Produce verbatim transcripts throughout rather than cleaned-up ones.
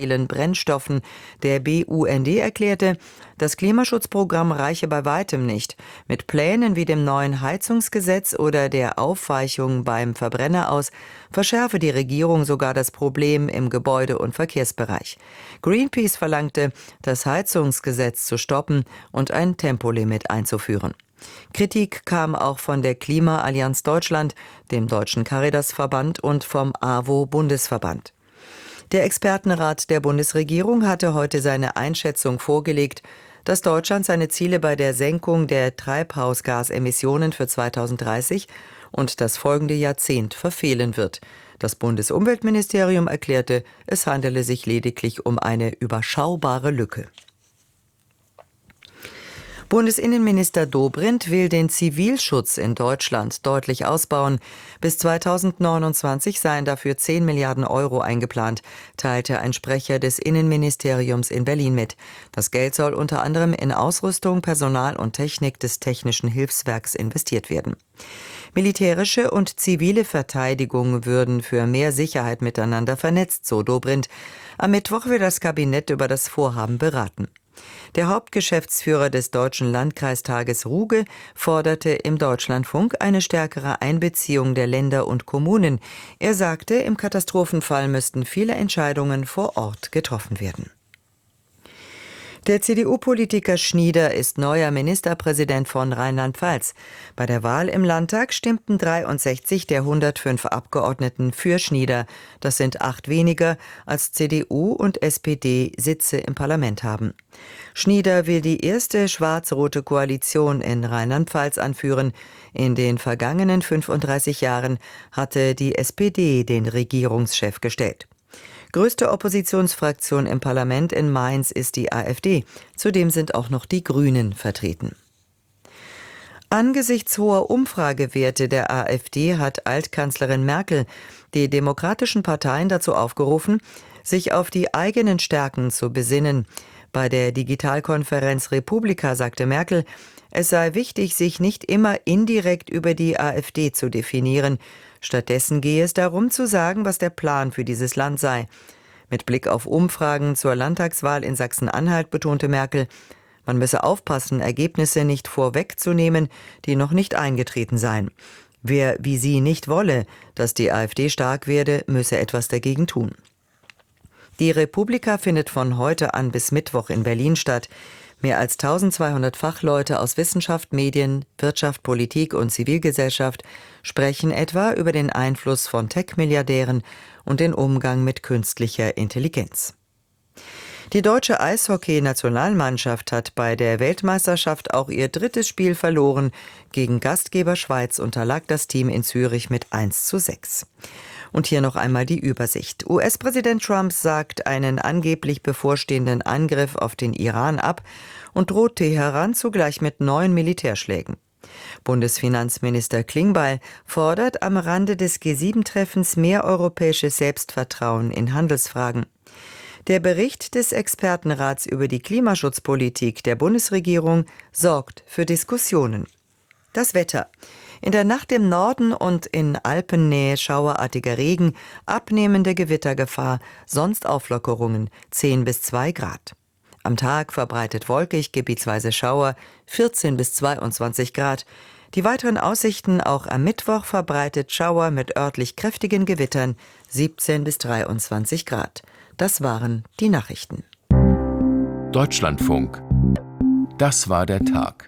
Brennstoffen. Der B U N D erklärte, das Klimaschutzprogramm reiche bei weitem nicht. Mit Plänen wie dem neuen Heizungsgesetz oder der Aufweichung beim Verbrenner aus verschärfe die Regierung sogar das Problem im Gebäude- und Verkehrsbereich. Greenpeace verlangte, das Heizungsgesetz zu stoppen und ein Tempolimit einzuführen. Kritik kam auch von der Klimaallianz Deutschland, dem Deutschen Caritas-Verband und vom A W O-Bundesverband. Der Expertenrat der Bundesregierung hatte heute seine Einschätzung vorgelegt, dass Deutschland seine Ziele bei der Senkung der Treibhausgasemissionen für zweitausenddreißig und das folgende Jahrzehnt verfehlen wird. Das Bundesumweltministerium erklärte, es handele sich lediglich um eine überschaubare Lücke. Bundesinnenminister Dobrindt will den Zivilschutz in Deutschland deutlich ausbauen. Bis zweitausendneunundzwanzig seien dafür zehn Milliarden Euro eingeplant, teilte ein Sprecher des Innenministeriums in Berlin mit. Das Geld soll unter anderem in Ausrüstung, Personal und Technik des Technischen Hilfswerks investiert werden. Militärische und zivile Verteidigung würden für mehr Sicherheit miteinander vernetzt, so Dobrindt. Am Mittwoch will das Kabinett über das Vorhaben beraten. Der Hauptgeschäftsführer des Deutschen Landkreistages Ruge forderte im Deutschlandfunk eine stärkere Einbeziehung der Länder und Kommunen. Er sagte, im Katastrophenfall müssten viele Entscheidungen vor Ort getroffen werden. Der C D U-Politiker Schnieder ist neuer Ministerpräsident von Rheinland-Pfalz. Bei der Wahl im Landtag stimmten dreiundsechzig der hundertfünf Abgeordneten für Schnieder. Das sind acht weniger, als C D U und S P D Sitze im Parlament haben. Schnieder will die erste schwarz-rote Koalition in Rheinland-Pfalz anführen. In den vergangenen fünfunddreißig Jahren hatte die S P D den Regierungschef gestellt. Größte Oppositionsfraktion im Parlament in Mainz ist die AfD. Zudem sind auch noch die Grünen vertreten. Angesichts hoher Umfragewerte der AfD hat Altkanzlerin Merkel die demokratischen Parteien dazu aufgerufen, sich auf die eigenen Stärken zu besinnen. Bei der Digitalkonferenz Republika sagte Merkel, es sei wichtig, sich nicht immer indirekt über die AfD zu definieren. Stattdessen gehe es darum zu sagen, was der Plan für dieses Land sei. Mit Blick auf Umfragen zur Landtagswahl in Sachsen-Anhalt betonte Merkel, man müsse aufpassen, Ergebnisse nicht vorwegzunehmen, die noch nicht eingetreten seien. Wer wie sie nicht wolle, dass die AfD stark werde, müsse etwas dagegen tun. Die Republika findet von heute an bis Mittwoch in Berlin statt. Mehr als eintausendzweihundert Fachleute aus Wissenschaft, Medien, Wirtschaft, Politik und Zivilgesellschaft sprechen etwa über den Einfluss von Tech-Milliardären und den Umgang mit künstlicher Intelligenz. Die deutsche Eishockey-Nationalmannschaft hat bei der Weltmeisterschaft auch ihr drittes Spiel verloren. Gegen Gastgeber Schweiz unterlag das Team in Zürich mit eins zu sechs. Und hier noch einmal die Übersicht. U S-Präsident Trump sagt einen angeblich bevorstehenden Angriff auf den Iran ab und droht Teheran zugleich mit neuen Militärschlägen. Bundesfinanzminister Klingbeil fordert am Rande des G sieben Treffens mehr europäisches Selbstvertrauen in Handelsfragen. Der Bericht des Expertenrats über die Klimaschutzpolitik der Bundesregierung sorgt für Diskussionen. Das Wetter. In der Nacht im Norden und in Alpennähe schauerartiger Regen, abnehmende Gewittergefahr, sonst Auflockerungen, zehn bis zwei Grad. Am Tag verbreitet wolkig, gebietsweise Schauer, vierzehn bis zweiundzwanzig Grad. Die weiteren Aussichten auch am Mittwoch verbreitet Schauer mit örtlich kräftigen Gewittern, siebzehn bis dreiundzwanzig Grad. Das waren die Nachrichten. Deutschlandfunk. Das war der Tag.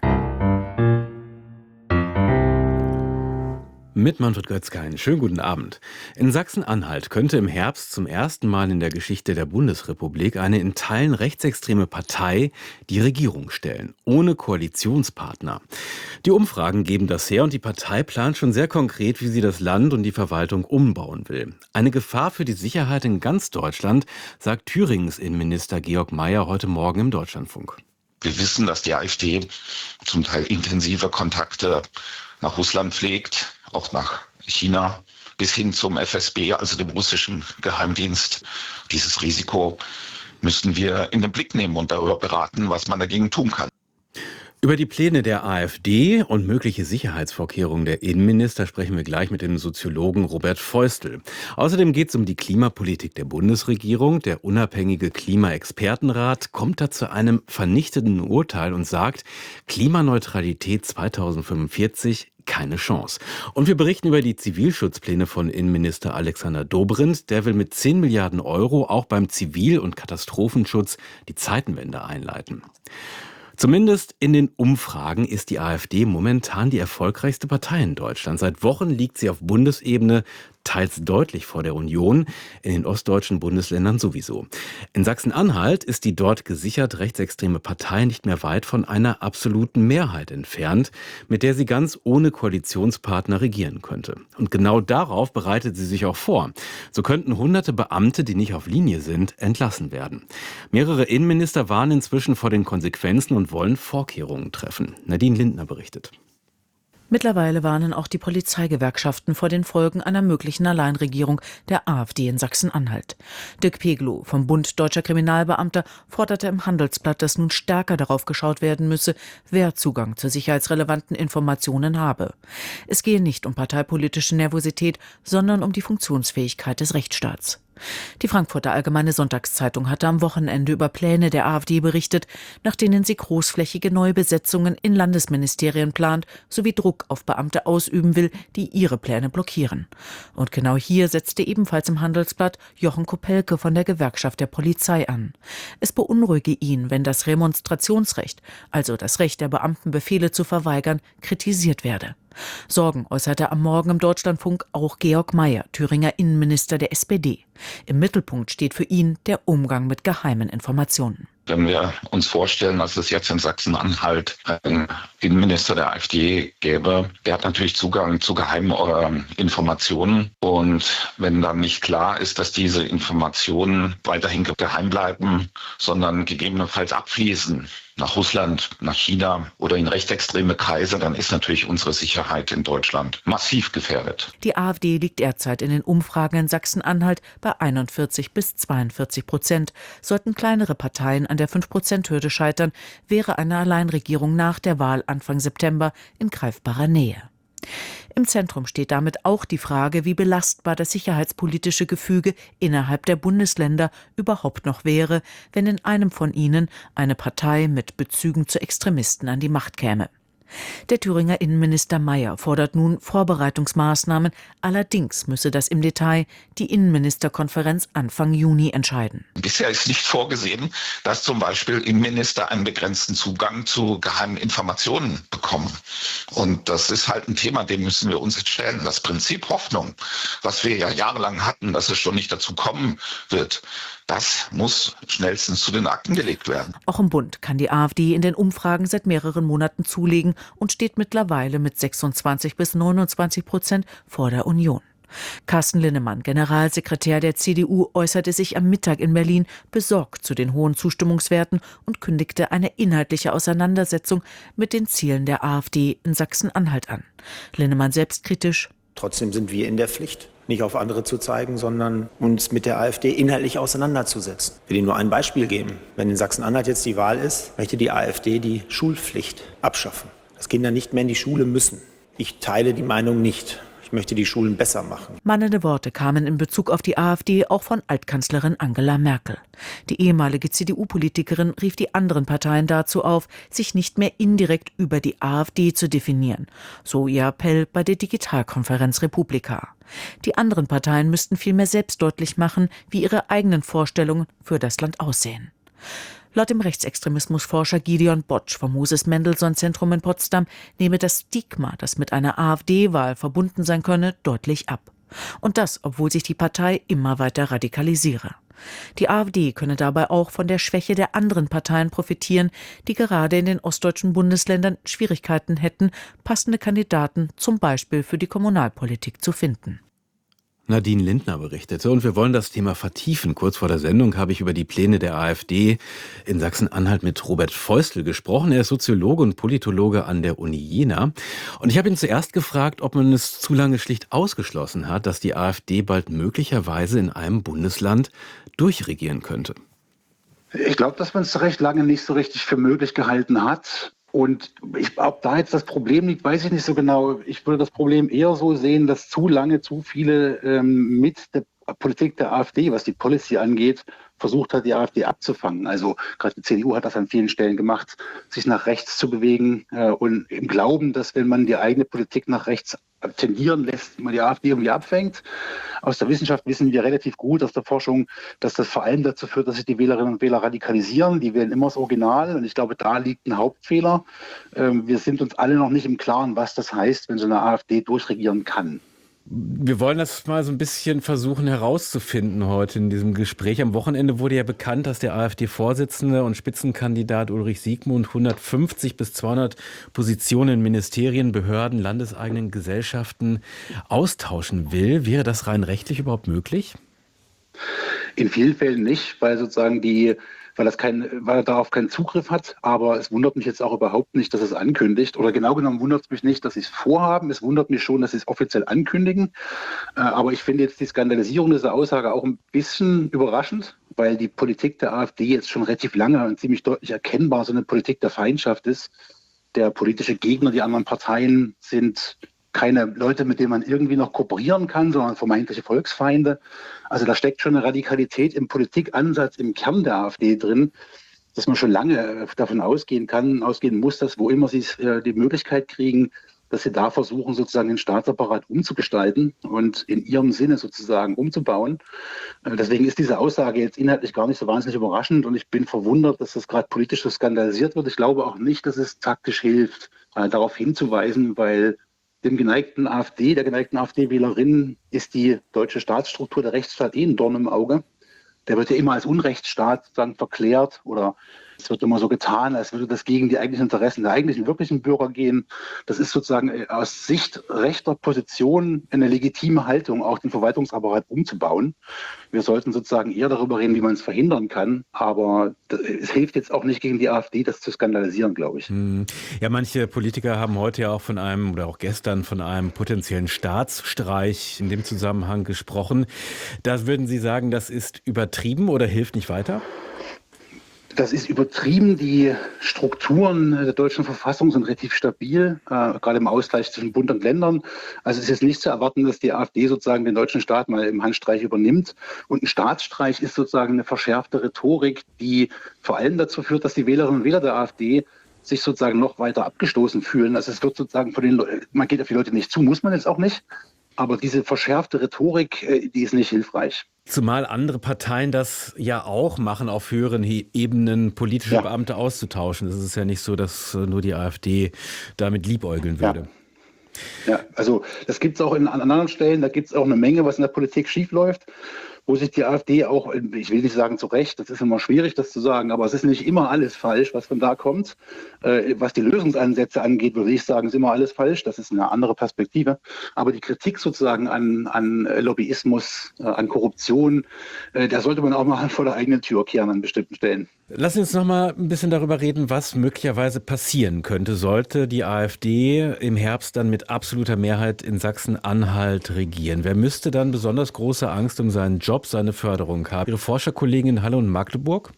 Mit Manfred Götzke einen schönen guten Abend. In Sachsen-Anhalt könnte im Herbst zum ersten Mal in der Geschichte der Bundesrepublik eine in Teilen rechtsextreme Partei die Regierung stellen, ohne Koalitionspartner. Die Umfragen geben das her und die Partei plant schon sehr konkret, wie sie das Land und die Verwaltung umbauen will. Eine Gefahr für die Sicherheit in ganz Deutschland, sagt Thüringens Innenminister Georg Mayer heute Morgen im Deutschlandfunk. Wir wissen, dass die AfD zum Teil intensive Kontakte nach Russland pflegt, auch nach China, bis hin zum F S B, also dem russischen Geheimdienst. Dieses Risiko müssen wir in den Blick nehmen und darüber beraten, was man dagegen tun kann. Über die Pläne der AfD und mögliche Sicherheitsvorkehrungen der Innenminister sprechen wir gleich mit dem Soziologen Robert Feustel. Außerdem geht es um die Klimapolitik der Bundesregierung. Der unabhängige Klimaexpertenrat kommt da zu einem vernichtenden Urteil und sagt, Klimaneutralität zweitausendfünfundvierzig keine Chance. Und wir berichten über die Zivilschutzpläne von Innenminister Alexander Dobrindt. Der will mit zehn Milliarden Euro auch beim Zivil- und Katastrophenschutz die Zeitenwende einleiten. Zumindest in den Umfragen ist die AfD momentan die erfolgreichste Partei in Deutschland. Seit Wochen liegt sie auf Bundesebene teils deutlich vor der Union, in den ostdeutschen Bundesländern sowieso. In Sachsen-Anhalt ist die dort gesichert rechtsextreme Partei nicht mehr weit von einer absoluten Mehrheit entfernt, mit der sie ganz ohne Koalitionspartner regieren könnte. Und genau darauf bereitet sie sich auch vor. So könnten hunderte Beamte, die nicht auf Linie sind, entlassen werden. Mehrere Innenminister warnen inzwischen vor den Konsequenzen und wollen Vorkehrungen treffen. Nadine Lindner berichtet. Mittlerweile warnen auch die Polizeigewerkschaften vor den Folgen einer möglichen Alleinregierung der AfD in Sachsen-Anhalt. Dirk Peglow vom Bund Deutscher Kriminalbeamter forderte im Handelsblatt, dass nun stärker darauf geschaut werden müsse, wer Zugang zu sicherheitsrelevanten Informationen habe. Es gehe nicht um parteipolitische Nervosität, sondern um die Funktionsfähigkeit des Rechtsstaats. Die Frankfurter Allgemeine Sonntagszeitung hatte am Wochenende über Pläne der AfD berichtet, nach denen sie großflächige Neubesetzungen in Landesministerien plant, sowie Druck auf Beamte ausüben will, die ihre Pläne blockieren. Und genau hier setzte ebenfalls im Handelsblatt Jochen Kopelke von der Gewerkschaft der Polizei an. Es beunruhige ihn, wenn das Remonstrationsrecht, also das Recht der Beamten, Befehle zu verweigern, kritisiert werde. Sorgen äußerte am Morgen im Deutschlandfunk auch Georg Mayer, Thüringer Innenminister der S P D. Im Mittelpunkt steht für ihn der Umgang mit geheimen Informationen. Wenn wir uns vorstellen, dass es jetzt in Sachsen-Anhalt einen Innenminister der AfD gäbe, der hat natürlich Zugang zu geheimen äh, Informationen. Und wenn dann nicht klar ist, dass diese Informationen weiterhin geheim bleiben, sondern gegebenenfalls abfließen nach Russland, nach China oder in rechtsextreme Kreise, dann ist natürlich unsere Sicherheit in Deutschland massiv gefährdet. Die AfD liegt derzeit in den Umfragen in Sachsen-Anhalt bei einundvierzig bis zweiundvierzig Prozent. Sollten kleinere Parteien an der fünf Prozent Hürde scheitern, wäre eine Alleinregierung nach der Wahl Anfang September in greifbarer Nähe. Im Zentrum steht damit auch die Frage, wie belastbar das sicherheitspolitische Gefüge innerhalb der Bundesländer überhaupt noch wäre, wenn in einem von ihnen eine Partei mit Bezügen zu Extremisten an die Macht käme. Der Thüringer Innenminister Mayer fordert nun Vorbereitungsmaßnahmen, allerdings müsse das im Detail die Innenministerkonferenz Anfang Juni entscheiden. Bisher ist nicht vorgesehen, dass zum Beispiel Innenminister einen begrenzten Zugang zu geheimen Informationen bekommen. Und das ist halt ein Thema, dem müssen wir uns jetzt stellen. Das Prinzip Hoffnung, was wir ja jahrelang hatten, dass es schon nicht dazu kommen wird, das muss schnellstens zu den Akten gelegt werden. Auch im Bund kann die AfD in den Umfragen seit mehreren Monaten zulegen und steht mittlerweile mit sechsundzwanzig bis neunundzwanzig Prozent vor der Union. Carsten Linnemann, Generalsekretär der C D U, äußerte sich am Mittag in Berlin besorgt zu den hohen Zustimmungswerten und kündigte eine inhaltliche Auseinandersetzung mit den Zielen der AfD in Sachsen-Anhalt an. Linnemann selbstkritisch: Trotzdem sind wir in der Pflicht, nicht auf andere zu zeigen, sondern uns mit der AfD inhaltlich auseinanderzusetzen. Ich will Ihnen nur ein Beispiel geben. Wenn in Sachsen-Anhalt jetzt die Wahl ist, möchte die AfD die Schulpflicht abschaffen, dass Kinder nicht mehr in die Schule müssen. Ich teile die Meinung nicht. Ich möchte die Schulen besser machen. Mahnende Worte kamen in Bezug auf die AfD auch von Altkanzlerin Angela Merkel. Die ehemalige C D U-Politikerin rief die anderen Parteien dazu auf, sich nicht mehr indirekt über die AfD zu definieren. So ihr Appell bei der Digitalkonferenz Republika. Die anderen Parteien müssten vielmehr selbst deutlich machen, wie ihre eigenen Vorstellungen für das Land aussehen. Laut dem Rechtsextremismusforscher Gideon Botsch vom Moses-Mendelssohn-Zentrum in Potsdam nehme das Stigma, das mit einer AfD-Wahl verbunden sein könne, deutlich ab. Und das, obwohl sich die Partei immer weiter radikalisiere. Die AfD könne dabei auch von der Schwäche der anderen Parteien profitieren, die gerade in den ostdeutschen Bundesländern Schwierigkeiten hätten, passende Kandidaten zum Beispiel für die Kommunalpolitik zu finden. Nadine Lindner berichtete, und wir wollen das Thema vertiefen. Kurz vor der Sendung habe ich über die Pläne der AfD in Sachsen-Anhalt mit Robert Feustel gesprochen. Er ist Soziologe und Politologe an der Uni Jena. Und ich habe ihn zuerst gefragt, ob man es zu lange schlicht ausgeschlossen hat, dass die AfD bald möglicherweise in einem Bundesland durchregieren könnte. Ich glaube, dass man es recht lange nicht so richtig für möglich gehalten hat. Und ich, ob da jetzt das Problem liegt, weiß ich nicht so genau. Ich würde das Problem eher so sehen, dass zu lange zu viele ähm, mit der Politik der AfD, was die Policy angeht, versucht hat, die AfD abzufangen. Also gerade die C D U hat das an vielen Stellen gemacht, sich nach rechts zu bewegen äh, und im Glauben, dass wenn man die eigene Politik nach rechts tendieren lässt, man die AfD irgendwie abfängt. Aus der Wissenschaft wissen wir relativ gut, aus der Forschung, dass das vor allem dazu führt, dass sich die Wählerinnen und Wähler radikalisieren. Die wählen immer das Original und ich glaube, da liegt ein Hauptfehler. Ähm, wir sind uns alle noch nicht im Klaren, was das heißt, wenn so eine AfD durchregieren kann. Wir wollen das mal so ein bisschen versuchen herauszufinden heute in diesem Gespräch. Am Wochenende wurde ja bekannt, dass der AfD-Vorsitzende und Spitzenkandidat Ulrich Siegmund hundertfünfzig bis zweihundert Positionen in Ministerien, Behörden, landeseigenen Gesellschaften austauschen will. Wäre das rein rechtlich überhaupt möglich? In vielen Fällen nicht, weil sozusagen die weil, das kein, weil er darauf keinen Zugriff hat. Aber es wundert mich jetzt auch überhaupt nicht, dass es ankündigt. Oder genau genommen wundert es mich nicht, dass sie es vorhaben. Es wundert mich schon, dass sie es offiziell ankündigen. Äh, aber ich finde jetzt die Skandalisierung dieser Aussage auch ein bisschen überraschend, weil die Politik der AfD jetzt schon relativ lange und ziemlich deutlich erkennbar so eine Politik der Feindschaft ist. Der politische Gegner, die anderen Parteien sind keine Leute, mit denen man irgendwie noch kooperieren kann, sondern vermeintliche Volksfeinde. Also da steckt schon eine Radikalität im Politikansatz im Kern der AfD drin, dass man schon lange davon ausgehen kann, ausgehen muss, dass wo immer sie die Möglichkeit kriegen, dass sie da versuchen, sozusagen den Staatsapparat umzugestalten und in ihrem Sinne sozusagen umzubauen. Deswegen ist diese Aussage jetzt inhaltlich gar nicht so wahnsinnig überraschend und ich bin verwundert, dass das gerade politisch so skandalisiert wird. Ich glaube auch nicht, dass es taktisch hilft, darauf hinzuweisen, weil dem geneigten AfD, der geneigten AfD-Wählerin ist die deutsche Staatsstruktur, der Rechtsstaat eh ein Dorn im Auge. Der wird ja immer als Unrechtsstaat dann verklärt oder es wird immer so getan, als würde das gegen die eigentlichen Interessen der eigentlichen wirklichen Bürger gehen. Das ist sozusagen aus Sicht rechter Position eine legitime Haltung, auch den Verwaltungsapparat umzubauen. Wir sollten sozusagen eher darüber reden, wie man es verhindern kann. Aber es hilft jetzt auch nicht gegen die AfD, das zu skandalisieren, glaube ich. Ja, manche Politiker haben heute ja auch von einem oder auch gestern von einem potenziellen Staatsstreich in dem Zusammenhang gesprochen. Da würden Sie sagen, das ist übertrieben oder hilft nicht weiter? Das ist übertrieben. Die Strukturen der deutschen Verfassung sind relativ stabil, äh, gerade im Ausgleich zwischen Bund und Ländern. Also es ist jetzt nicht zu erwarten, dass die AfD sozusagen den deutschen Staat mal im Handstreich übernimmt. Und ein Staatsstreich ist sozusagen eine verschärfte Rhetorik, die vor allem dazu führt, dass die Wählerinnen und Wähler der AfD sich sozusagen noch weiter abgestoßen fühlen. Also es wird sozusagen von den Leuten, man geht auf die Leute nicht zu, muss man jetzt auch nicht. Aber diese verschärfte Rhetorik, die ist nicht hilfreich. Zumal andere Parteien das ja auch machen, auf höheren Ebenen politische ja. Beamte auszutauschen. Es ist ja nicht so, dass nur die AfD damit liebäugeln würde. Ja, ja also das gibt es auch in, an anderen Stellen. Da gibt es auch eine Menge, was in der Politik schiefläuft, wo sich die AfD auch, ich will nicht sagen zu Recht, das ist immer schwierig, das zu sagen, aber es ist nicht immer alles falsch, was von da kommt. Äh, was die Lösungsansätze angeht, würde ich sagen, ist immer alles falsch. Das ist eine andere Perspektive. Aber die Kritik sozusagen an, an Lobbyismus, äh, an Korruption, äh, da sollte man auch mal vor der eigenen Tür kehren an bestimmten Stellen. Lass uns noch mal ein bisschen darüber reden, was möglicherweise passieren könnte, sollte die AfD im Herbst dann mit absoluter Mehrheit in Sachsen-Anhalt regieren. Wer müsste dann besonders große Angst um seinen Job, seine Förderung haben? Ihre Forscherkollegen in Halle und Magdeburg?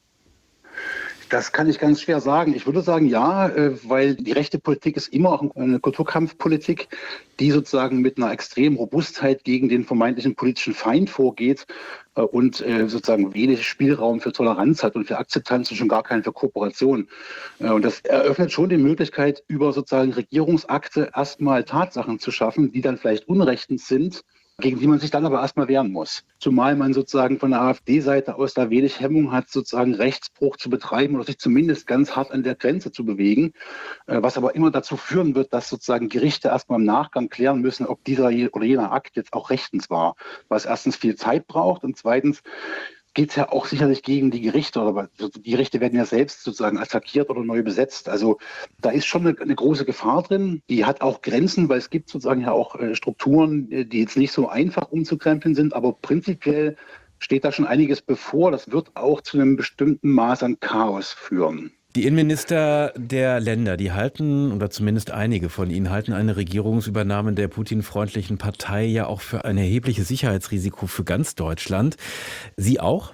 Das kann ich ganz schwer sagen. Ich würde sagen, ja, weil die rechte Politik ist immer auch eine Kulturkampfpolitik, die sozusagen mit einer extremen Robustheit gegen den vermeintlichen politischen Feind vorgeht und sozusagen wenig Spielraum für Toleranz hat und für Akzeptanz und schon gar keinen für Kooperation. Und das eröffnet schon die Möglichkeit, über sozusagen Regierungsakte erstmal Tatsachen zu schaffen, die dann vielleicht unrechtens sind, gegen die man sich dann aber erstmal wehren muss. Zumal man sozusagen von der AfD-Seite aus da wenig Hemmung hat, sozusagen Rechtsbruch zu betreiben oder sich zumindest ganz hart an der Grenze zu bewegen, was aber immer dazu führen wird, dass sozusagen Gerichte erstmal im Nachgang klären müssen, ob dieser oder jener Akt jetzt auch rechtens war, was erstens viel Zeit braucht und zweitens geht es ja auch sicherlich gegen die Gerichte, aber die Gerichte werden ja selbst sozusagen attackiert oder neu besetzt. Also da ist schon eine, eine große Gefahr drin. Die hat auch Grenzen, weil es gibt sozusagen ja auch äh, Strukturen, die jetzt nicht so einfach umzukrempeln sind, aber prinzipiell steht da schon einiges bevor. Das wird auch zu einem bestimmten Maß an Chaos führen. Die Innenminister der Länder, die halten, oder zumindest einige von ihnen, halten eine Regierungsübernahme der Putin-freundlichen Partei ja auch für ein erhebliches Sicherheitsrisiko für ganz Deutschland. Sie auch?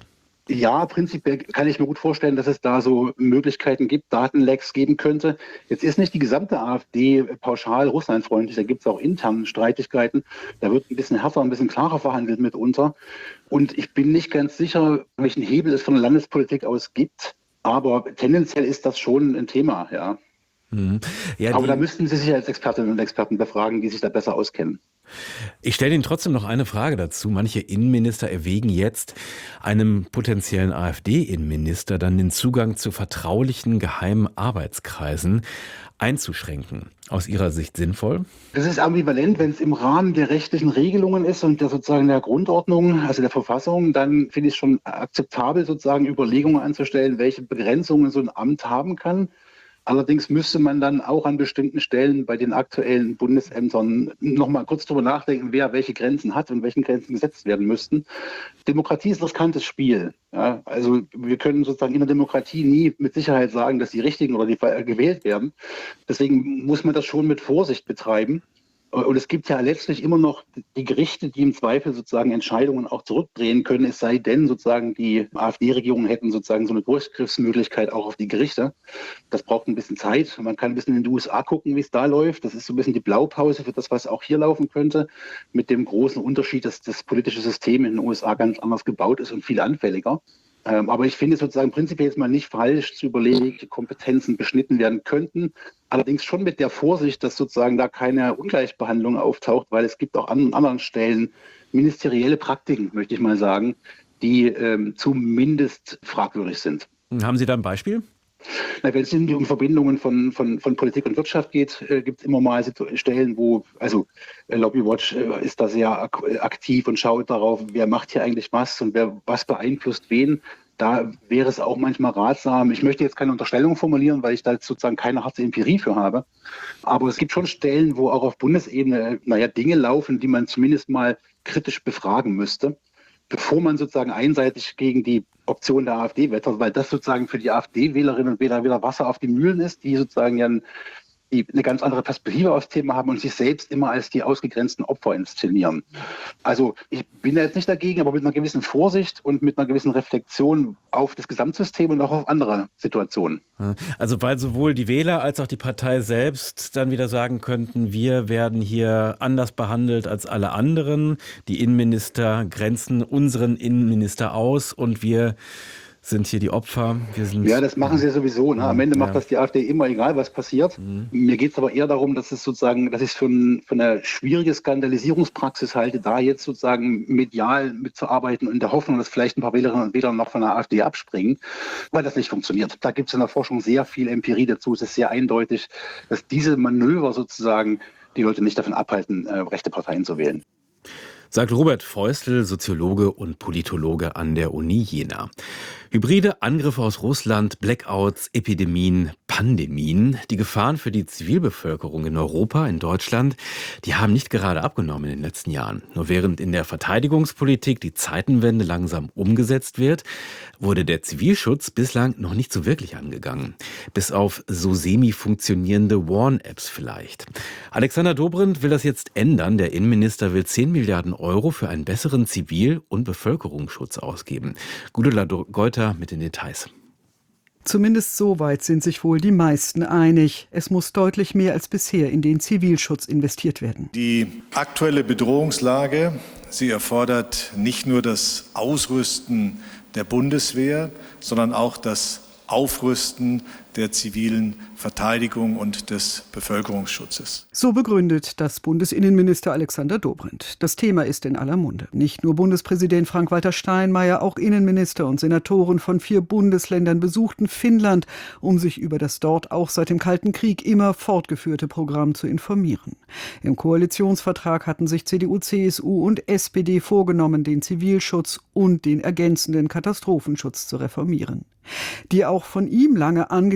Ja, prinzipiell kann ich mir gut vorstellen, dass es da so Möglichkeiten gibt, Datenlecks geben könnte. Jetzt ist nicht die gesamte AfD pauschal russlandfreundlich, da gibt es auch interne Streitigkeiten. Da wird ein bisschen härter, ein bisschen klarer verhandelt mitunter. Und ich bin nicht ganz sicher, welchen Hebel es von der Landespolitik aus gibt. Aber tendenziell ist das schon ein Thema, ja. Mhm. Ja, Aber die, da müssten Sie sich als Expertinnen und Experten befragen, die sich da besser auskennen. Ich stelle Ihnen trotzdem noch eine Frage dazu. Manche Innenminister erwägen jetzt, einem potenziellen AfD-Innenminister dann den Zugang zu vertraulichen geheimen Arbeitskreisen einzuschränken. Aus Ihrer Sicht sinnvoll? Das ist ambivalent, wenn es im Rahmen der rechtlichen Regelungen ist und der sozusagen der Grundordnung, also der Verfassung, dann finde ich es schon akzeptabel, sozusagen Überlegungen anzustellen, welche Begrenzungen so ein Amt haben kann. Allerdings müsste man dann auch an bestimmten Stellen bei den aktuellen Bundesämtern noch mal kurz drüber nachdenken, wer welche Grenzen hat und welchen Grenzen gesetzt werden müssten. Demokratie ist ein riskantes Spiel. Ja, also wir können sozusagen in der Demokratie nie mit Sicherheit sagen, dass die Richtigen oder die gewählt werden. Deswegen muss man das schon mit Vorsicht betreiben. Und es gibt ja letztlich immer noch die Gerichte, die im Zweifel sozusagen Entscheidungen auch zurückdrehen können, es sei denn sozusagen die AfD-Regierungen hätten sozusagen so eine Durchgriffsmöglichkeit auch auf die Gerichte. Das braucht ein bisschen Zeit. Man kann ein bisschen in die U S A gucken, wie es da läuft. Das ist so ein bisschen die Blaupause für das, was auch hier laufen könnte, mit dem großen Unterschied, dass das politische System in den U S A ganz anders gebaut ist und viel anfälliger. Ähm, aber ich finde es sozusagen prinzipiell jetzt mal nicht falsch zu überlegen, welche Kompetenzen beschnitten werden könnten. Allerdings schon mit der Vorsicht, dass sozusagen da keine Ungleichbehandlung auftaucht, weil es gibt auch an anderen Stellen ministerielle Praktiken, möchte ich mal sagen, die ähm, zumindest fragwürdig sind. Haben Sie da ein Beispiel? Na, wenn es um Verbindungen von, von, von Politik und Wirtschaft geht, äh, gibt es immer mal Stellen, wo, also äh, Lobbywatch äh, ist da sehr ak- aktiv und schaut darauf, wer macht hier eigentlich was und wer was beeinflusst wen. Da wäre es auch manchmal ratsam. Ich möchte jetzt keine Unterstellung formulieren, weil ich da sozusagen keine harte Empirie für habe. Aber es gibt schon Stellen, wo auch auf Bundesebene, naja, Dinge laufen, die man zumindest mal kritisch befragen müsste, bevor man sozusagen einseitig gegen die Option der AfD wettert, weil das sozusagen für die AfD-Wählerinnen und Wähler wieder Wasser auf die Mühlen ist, die sozusagen ja ein, die eine ganz andere Perspektive aufs Thema haben und sich selbst immer als die ausgegrenzten Opfer inszenieren. Also ich bin da jetzt nicht dagegen, aber mit einer gewissen Vorsicht und mit einer gewissen Reflexion auf das Gesamtsystem und auch auf andere Situationen. Also weil sowohl die Wähler als auch die Partei selbst dann wieder sagen könnten, wir werden hier anders behandelt als alle anderen. Die Innenminister grenzen unseren Innenminister aus und wir sind hier die Opfer. Wir sind ja, das machen sie ja sowieso. Ne? Am Ende macht ja. das die AfD immer, egal was passiert. Mhm. Mir geht es aber eher darum, dass es sozusagen, dass ich es für, ein, für eine schwierige Skandalisierungspraxis halte, da jetzt sozusagen medial mitzuarbeiten und in der Hoffnung, dass vielleicht ein paar Wählerinnen und Wähler noch von der AfD abspringen, weil das nicht funktioniert. Da gibt es in der Forschung sehr viel Empirie dazu. Es ist sehr eindeutig, dass diese Manöver sozusagen die Leute nicht davon abhalten, äh, rechte Parteien zu wählen. Sagt Robert Feustel, Soziologe und Politologe an der Uni Jena. Hybride Angriffe aus Russland, Blackouts, Epidemien, Pandemien, die Gefahren für die Zivilbevölkerung in Europa, in Deutschland, die haben nicht gerade abgenommen in den letzten Jahren. Nur während in der Verteidigungspolitik die Zeitenwende langsam umgesetzt wird, wurde der Zivilschutz bislang noch nicht so wirklich angegangen. Bis auf so semi-funktionierende Warn-Apps vielleicht. Alexander Dobrindt will das jetzt ändern. Der Innenminister will zehn Milliarden Euro für einen besseren Zivil- und Bevölkerungsschutz ausgeben. Gudula Geuter mit den Details. Zumindest so weit sind sich wohl die meisten einig. Es muss deutlich mehr als bisher in den Zivilschutz investiert werden. Die aktuelle Bedrohungslage, sie erfordert nicht nur das Ausrüsten der Bundeswehr, sondern auch das Aufrüsten der zivilen Verteidigung und des Bevölkerungsschutzes. So begründet das Bundesinnenminister Alexander Dobrindt. Das Thema ist in aller Munde. Nicht nur Bundespräsident Frank-Walter Steinmeier, auch Innenminister und Senatoren von vier Bundesländern besuchten Finnland, um sich über das dort auch seit dem Kalten Krieg immer fortgeführte Programm zu informieren. Im Koalitionsvertrag hatten sich C D U, C S U und S P D vorgenommen, den Zivilschutz und den ergänzenden Katastrophenschutz zu reformieren. Die auch von ihm lange angekündigte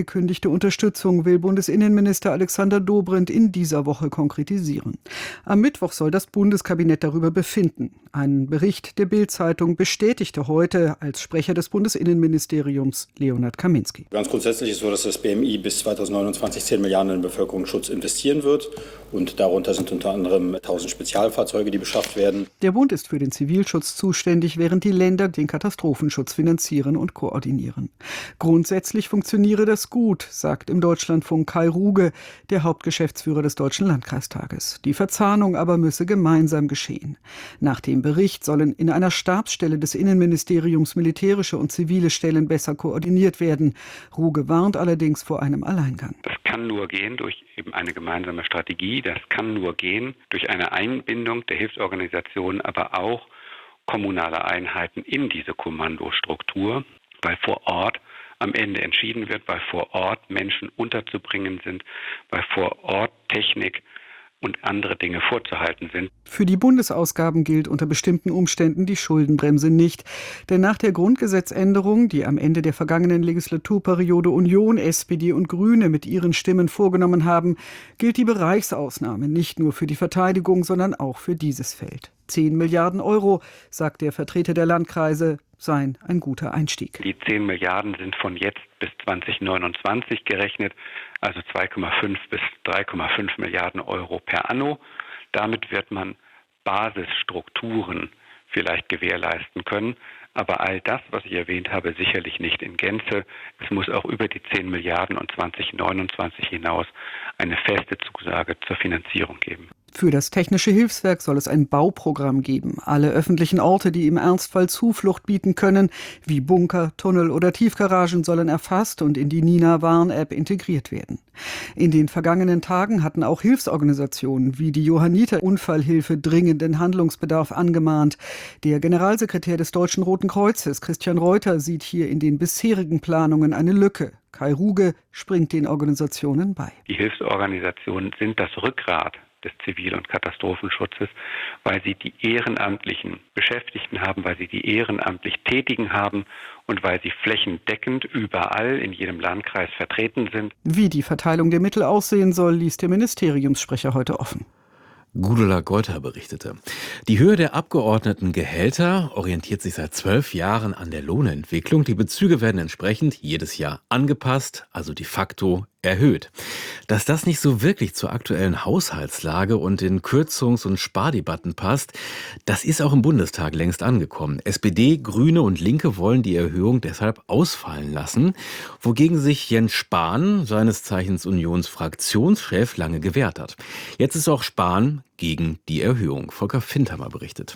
angekündigte Unterstützung will Bundesinnenminister Alexander Dobrindt in dieser Woche konkretisieren. Am Mittwoch soll das Bundeskabinett darüber befinden. Ein Bericht der Bild-Zeitung bestätigte heute als Sprecher des Bundesinnenministeriums Leonhard Kaminski. Ganz grundsätzlich ist es so, dass das B M I bis zweitausendneunundzwanzig zehn Milliarden in Bevölkerungsschutz investieren wird. Und darunter sind unter anderem tausend Spezialfahrzeuge, die beschafft werden. Der Bund ist für den Zivilschutz zuständig, während die Länder den Katastrophenschutz finanzieren und koordinieren. Grundsätzlich funktioniere das gut, sagt im Deutschlandfunk Kai Ruge, der Hauptgeschäftsführer des Deutschen Landkreistages. Die Verzahnung aber müsse gemeinsam geschehen. Nach dem Bericht sollen in einer Stabsstelle des Innenministeriums militärische und zivile Stellen besser koordiniert werden. Ruge warnt allerdings vor einem Alleingang. Das kann nur gehen durch eben eine gemeinsame Strategie. Das kann nur gehen durch eine Einbindung der Hilfsorganisationen, aber auch kommunale Einheiten in diese Kommandostruktur, weil vor Ort am Ende entschieden wird, weil vor Ort Menschen unterzubringen sind, weil vor Ort Technik und andere Dinge vorzuhalten sind. Für die Bundesausgaben gilt unter bestimmten Umständen die Schuldenbremse nicht. Denn nach der Grundgesetzänderung, die am Ende der vergangenen Legislaturperiode Union, S P D und Grüne mit ihren Stimmen vorgenommen haben, gilt die Bereichsausnahme nicht nur für die Verteidigung, sondern auch für dieses Feld. zehn Milliarden Euro, sagt der Vertreter der Landkreise, seien ein guter Einstieg. Die zehn Milliarden sind von jetzt bis zweitausendneunundzwanzig gerechnet, also zwei Komma fünf bis drei Komma fünf Milliarden Euro per anno. Damit wird man Basisstrukturen vielleicht gewährleisten können. Aber all das, was ich erwähnt habe, sicherlich nicht in Gänze. Es muss auch über die zehn Milliarden und zweitausendneunundzwanzig hinaus eine feste Zusage zur Finanzierung geben. Für das Technische Hilfswerk soll es ein Bauprogramm geben. Alle öffentlichen Orte, die im Ernstfall Zuflucht bieten können, wie Bunker, Tunnel oder Tiefgaragen, sollen erfasst und in die Nina-Warn-App integriert werden. In den vergangenen Tagen hatten auch Hilfsorganisationen wie die Johanniter Unfallhilfe dringenden Handlungsbedarf angemahnt. Der Generalsekretär des Deutschen Roten Kreuzes, Christian Reuter, sieht hier in den bisherigen Planungen eine Lücke. Kai Ruge springt den Organisationen bei. Die Hilfsorganisationen sind das Rückgrat des Zivil- und Katastrophenschutzes, weil sie die ehrenamtlichen Beschäftigten haben, weil sie die ehrenamtlich Tätigen haben und weil sie flächendeckend überall in jedem Landkreis vertreten sind. Wie die Verteilung der Mittel aussehen soll, ließ der Ministeriumssprecher heute offen. Gudula Geuter berichtete. Die Höhe der Abgeordnetengehälter orientiert sich seit zwölf Jahren an der Lohnentwicklung. Die Bezüge werden entsprechend jedes Jahr angepasst, also de facto erhöht. Dass das nicht so wirklich zur aktuellen Haushaltslage und den Kürzungs- und Spardebatten passt, das ist auch im Bundestag längst angekommen. S P D, Grüne und Linke wollen die Erhöhung deshalb ausfallen lassen, wogegen sich Jens Spahn, seines Zeichens Unionsfraktionschef, lange gewehrt hat. Jetzt ist auch Spahn gegen die Erhöhung. Volker Findhammer berichtet.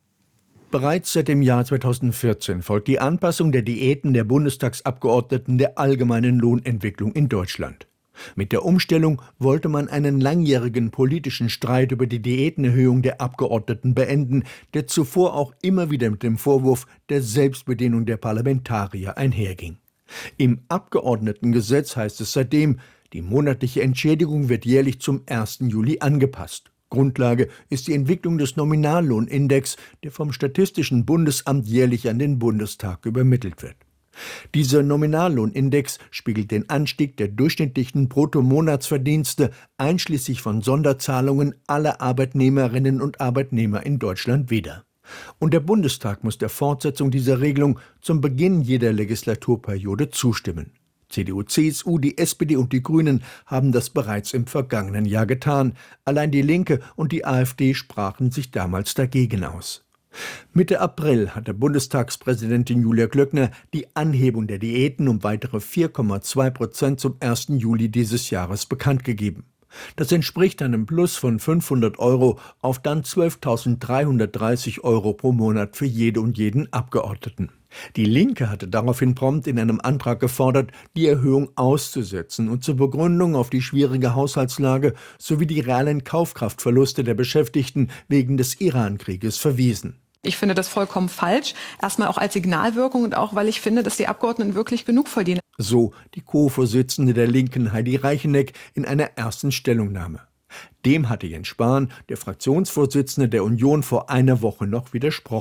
Bereits seit dem Jahr zweitausendvierzehn folgt die Anpassung der Diäten der Bundestagsabgeordneten der allgemeinen Lohnentwicklung in Deutschland. Mit der Umstellung wollte man einen langjährigen politischen Streit über die Diätenerhöhung der Abgeordneten beenden, der zuvor auch immer wieder mit dem Vorwurf der Selbstbedienung der Parlamentarier einherging. Im Abgeordnetengesetz heißt es seitdem, die monatliche Entschädigung wird jährlich zum ersten Juli angepasst. Grundlage ist die Entwicklung des Nominallohnindex, der vom Statistischen Bundesamt jährlich an den Bundestag übermittelt wird. Dieser Nominallohnindex spiegelt den Anstieg der durchschnittlichen Bruttomonatsverdienste einschließlich von Sonderzahlungen aller Arbeitnehmerinnen und Arbeitnehmer in Deutschland wider. Und der Bundestag muss der Fortsetzung dieser Regelung zum Beginn jeder Legislaturperiode zustimmen. C D U, C S U, die S P D und die Grünen haben das bereits im vergangenen Jahr getan. Allein die Linke und die AfD sprachen sich damals dagegen aus. Mitte April hatte Bundestagspräsidentin Julia Klöckner die Anhebung der Diäten um weitere vier Komma zwei Prozent zum ersten Juli dieses Jahres bekannt gegeben. Das entspricht einem Plus von fünfhundert Euro auf dann zwölftausenddreihundertdreißig Euro pro Monat für jede und jeden Abgeordneten. Die Linke hatte daraufhin prompt in einem Antrag gefordert, die Erhöhung auszusetzen und zur Begründung auf die schwierige Haushaltslage sowie die realen Kaufkraftverluste der Beschäftigten wegen des Iran-Krieges verwiesen. Ich finde das vollkommen falsch, erstmal auch als Signalwirkung und auch, weil ich finde, dass die Abgeordneten wirklich genug verdienen. So die Co-Vorsitzende der Linken Heidi Reicheneck in einer ersten Stellungnahme. Dem hatte Jens Spahn, der Fraktionsvorsitzende der Union, vor einer Woche noch widersprochen.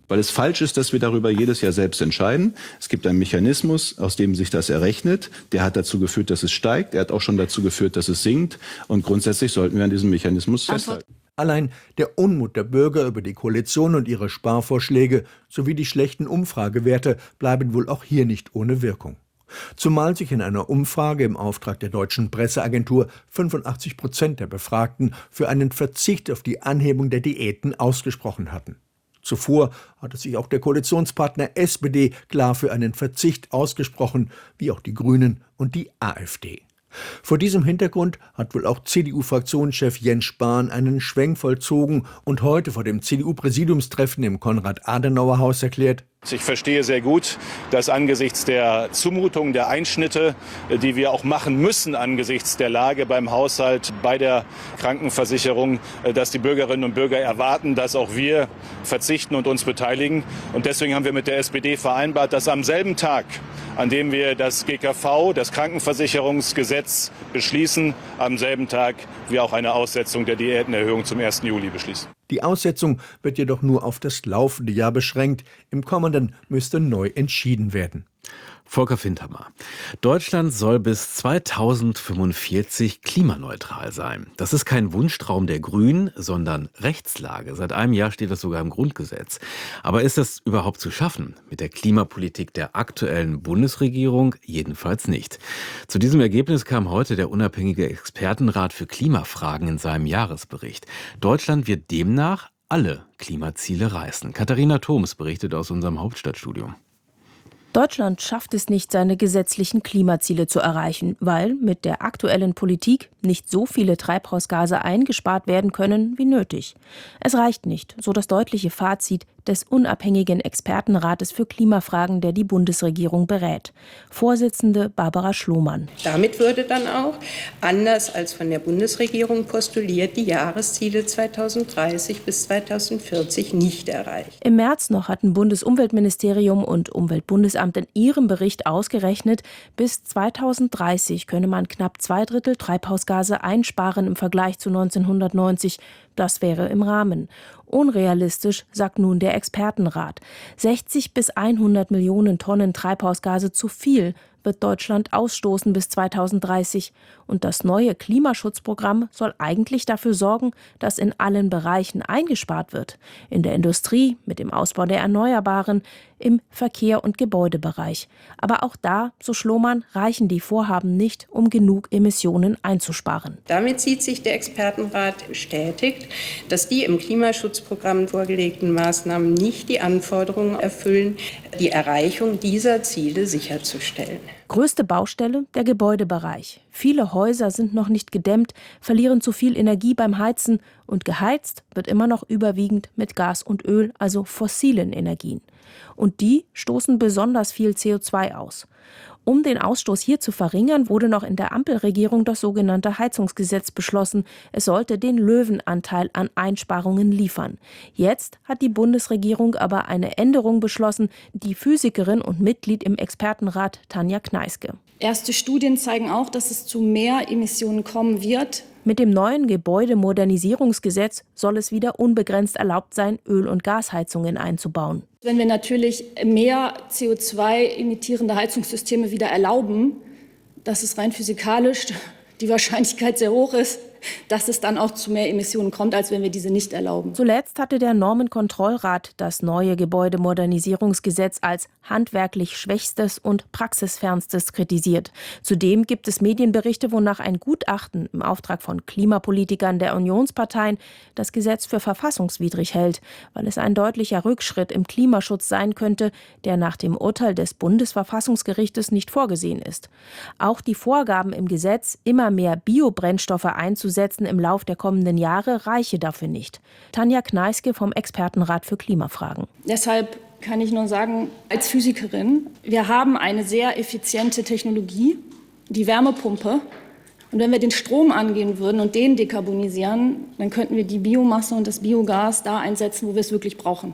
Weil es falsch ist, dass wir darüber jedes Jahr selbst entscheiden. Es gibt einen Mechanismus, aus dem sich das errechnet. Der hat dazu geführt, dass es steigt. Er hat auch schon dazu geführt, dass es sinkt. Und grundsätzlich sollten wir an diesem Mechanismus festhalten. Allein der Unmut der Bürger über die Koalition und ihre Sparvorschläge sowie die schlechten Umfragewerte bleiben wohl auch hier nicht ohne Wirkung. Zumal sich in einer Umfrage im Auftrag der deutschen Presseagentur fünfundachtzig Prozent der Befragten für einen Verzicht auf die Anhebung der Diäten ausgesprochen hatten. Zuvor hatte sich auch der Koalitionspartner S P D klar für einen Verzicht ausgesprochen, wie auch die Grünen und die AfD. Vor diesem Hintergrund hat wohl auch C D U-Fraktionschef Jens Spahn einen Schwenk vollzogen und heute vor dem C D U-Präsidiumstreffen im Konrad-Adenauer-Haus erklärt: Ich verstehe sehr gut, dass angesichts der Zumutungen, der Einschnitte, die wir auch machen müssen angesichts der Lage beim Haushalt, bei der Krankenversicherung, dass die Bürgerinnen und Bürger erwarten, dass auch wir verzichten und uns beteiligen. Und deswegen haben wir mit der S P D vereinbart, dass am selben Tag, an dem wir das G K V, das Krankenversicherungsgesetz, beschließen, am selben Tag wir auch eine Aussetzung der Diätenerhöhung zum ersten Juli beschließen. Die Aussetzung wird jedoch nur auf das laufende Jahr beschränkt. Im kommenden müsste neu entschieden werden. Volker Findhammer. Deutschland soll bis zweitausendfünfundvierzig klimaneutral sein. Das ist kein Wunschtraum der Grünen, sondern Rechtslage. Seit einem Jahr steht das sogar im Grundgesetz. Aber ist das überhaupt zu schaffen? Mit der Klimapolitik der aktuellen Bundesregierung jedenfalls nicht. Zu diesem Ergebnis kam heute der unabhängige Expertenrat für Klimafragen in seinem Jahresbericht. Deutschland wird demnach alle Klimaziele reißen. Katharina Thoms berichtet aus unserem Hauptstadtstudio. Deutschland schafft es nicht, seine gesetzlichen Klimaziele zu erreichen, weil mit der aktuellen Politik nicht so viele Treibhausgase eingespart werden können wie nötig. Es reicht nicht, so das deutliche Fazit des unabhängigen Expertenrates für Klimafragen, der die Bundesregierung berät. Vorsitzende Barbara Schlomann. Damit würde dann auch, anders als von der Bundesregierung postuliert, die Jahresziele zweitausenddreißig bis zweitausendvierzig nicht erreicht. Im März noch hatten Bundesumweltministerium und Umweltbundesamt in ihrem Bericht ausgerechnet, bis zweitausenddreißig könne man knapp zwei Drittel Treibhausgase einsparen im Vergleich zu neunzehnhundertneunzig. Das wäre im Rahmen. Unrealistisch, sagt nun der Expertenrat. sechzig bis hundert Millionen Tonnen Treibhausgase zu viel wird Deutschland ausstoßen bis zweitausenddreißig. Und das neue Klimaschutzprogramm soll eigentlich dafür sorgen, dass in allen Bereichen eingespart wird. In der Industrie, mit dem Ausbau der Erneuerbaren, im Verkehr- und Gebäudebereich. Aber auch da, so Schlomann, reichen die Vorhaben nicht, um genug Emissionen einzusparen. Damit sieht sich der Expertenrat bestätigt, dass die im Klimaschutzprogramm vorgelegten Maßnahmen nicht die Anforderungen erfüllen, die Erreichung dieser Ziele sicherzustellen. Größte Baustelle, der Gebäudebereich. Viele Häuser sind noch nicht gedämmt, verlieren zu viel Energie beim Heizen und geheizt wird immer noch überwiegend mit Gas und Öl, also fossilen Energien. Und die stoßen besonders viel C O zwei aus. Um den Ausstoß hier zu verringern, wurde noch in der Ampelregierung das sogenannte Heizungsgesetz beschlossen. Es sollte den Löwenanteil an Einsparungen liefern. Jetzt hat die Bundesregierung aber eine Änderung beschlossen, die Physikerin und Mitglied im Expertenrat Tanja Kneiske. Erste Studien zeigen auch, dass es zu mehr Emissionen kommen wird. Mit dem neuen Gebäudemodernisierungsgesetz soll es wieder unbegrenzt erlaubt sein, Öl- und Gasheizungen einzubauen. Wenn wir natürlich mehr C O zwei emittierende Heizungssysteme wieder erlauben, dass es rein physikalisch die Wahrscheinlichkeit sehr hoch ist, dass es dann auch zu mehr Emissionen kommt, als wenn wir diese nicht erlauben. Zuletzt hatte der Normenkontrollrat das neue Gebäudemodernisierungsgesetz als handwerklich schwächstes und praxisfernstes kritisiert. Zudem gibt es Medienberichte, wonach ein Gutachten im Auftrag von Klimapolitikern der Unionsparteien das Gesetz für verfassungswidrig hält, weil es ein deutlicher Rückschritt im Klimaschutz sein könnte, der nach dem Urteil des Bundesverfassungsgerichtes nicht vorgesehen ist. Auch die Vorgaben im Gesetz, immer mehr Biobrennstoffe einzusetzen, Setzen im Lauf der kommenden Jahre reiche dafür nicht. Tanja Kneiske vom Expertenrat für Klimafragen. Deshalb kann ich nur sagen, als Physikerin, wir haben eine sehr effiziente Technologie, die Wärmepumpe. Und wenn wir den Strom angehen würden und den dekarbonisieren, dann könnten wir die Biomasse und das Biogas da einsetzen, wo wir es wirklich brauchen.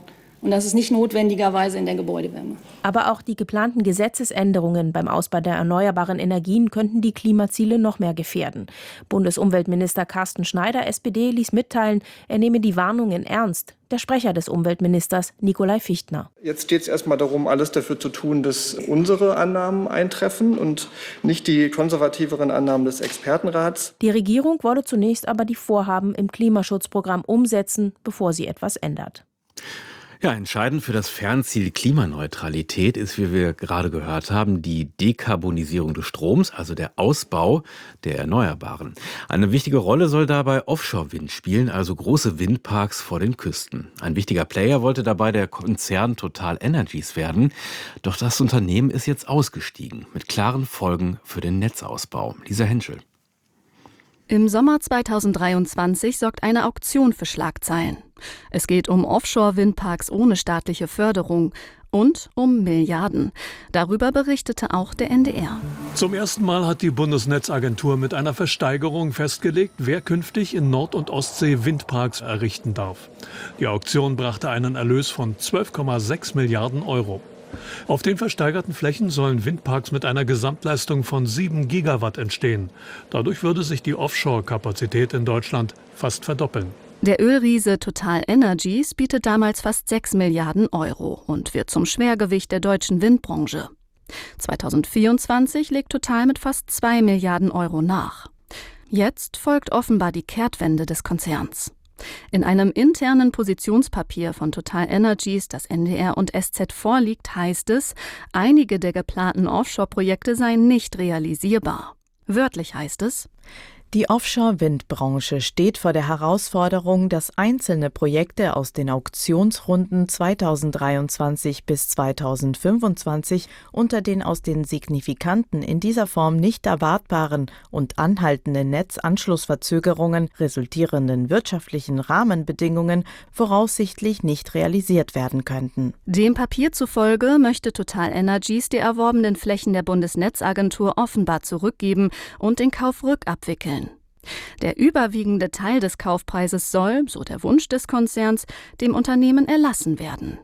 Und das ist nicht notwendigerweise in der Gebäudewärme. Aber auch die geplanten Gesetzesänderungen beim Ausbau der erneuerbaren Energien könnten die Klimaziele noch mehr gefährden. Bundesumweltminister Carsten Schneider, S P D, ließ mitteilen, er nehme die Warnungen ernst. Der Sprecher des Umweltministers, Nikolai Fichtner. Jetzt geht es erstmal darum, alles dafür zu tun, dass unsere Annahmen eintreffen und nicht die konservativeren Annahmen des Expertenrats. Die Regierung wolle zunächst aber die Vorhaben im Klimaschutzprogramm umsetzen, bevor sie etwas ändert. Ja, entscheidend für das Fernziel Klimaneutralität ist, wie wir gerade gehört haben, die Dekarbonisierung des Stroms, also der Ausbau der Erneuerbaren. Eine wichtige Rolle soll dabei Offshore-Wind spielen, also große Windparks vor den Küsten. Ein wichtiger Player wollte dabei der Konzern TotalEnergies werden. Doch das Unternehmen ist jetzt ausgestiegen, mit klaren Folgen für den Netzausbau. Lisa Henschel. Im Sommer zweitausenddreiundzwanzig sorgt eine Auktion für Schlagzeilen. Es geht um Offshore-Windparks ohne staatliche Förderung und um Milliarden. Darüber berichtete auch der N D R. Zum ersten Mal hat die Bundesnetzagentur mit einer Versteigerung festgelegt, wer künftig in Nord- und Ostsee Windparks errichten darf. Die Auktion brachte einen Erlös von zwölf Komma sechs Milliarden Euro. Auf den versteigerten Flächen sollen Windparks mit einer Gesamtleistung von sieben Gigawatt entstehen. Dadurch würde sich die Offshore-Kapazität in Deutschland fast verdoppeln. Der Ölriese TotalEnergies bietet damals fast sechs Milliarden Euro und wird zum Schwergewicht der deutschen Windbranche. zweitausendvierundzwanzig legt Total mit fast zwei Milliarden Euro nach. Jetzt folgt offenbar die Kehrtwende des Konzerns. In einem internen Positionspapier von TotalEnergies, das N D R und S Z vorliegt, heißt es, einige der geplanten Offshore-Projekte seien nicht realisierbar. Wörtlich heißt es: Die Offshore-Windbranche steht vor der Herausforderung, dass einzelne Projekte aus den Auktionsrunden zweitausenddreiundzwanzig bis zweitausendfünfundzwanzig unter den aus den signifikanten, in dieser Form nicht erwartbaren und anhaltenden Netzanschlussverzögerungen resultierenden wirtschaftlichen Rahmenbedingungen voraussichtlich nicht realisiert werden könnten. Dem Papier zufolge möchte TotalEnergies die erworbenen Flächen der Bundesnetzagentur offenbar zurückgeben und den Kauf rückabwickeln. Der überwiegende Teil des Kaufpreises soll, so der Wunsch des Konzerns, dem Unternehmen erlassen werden.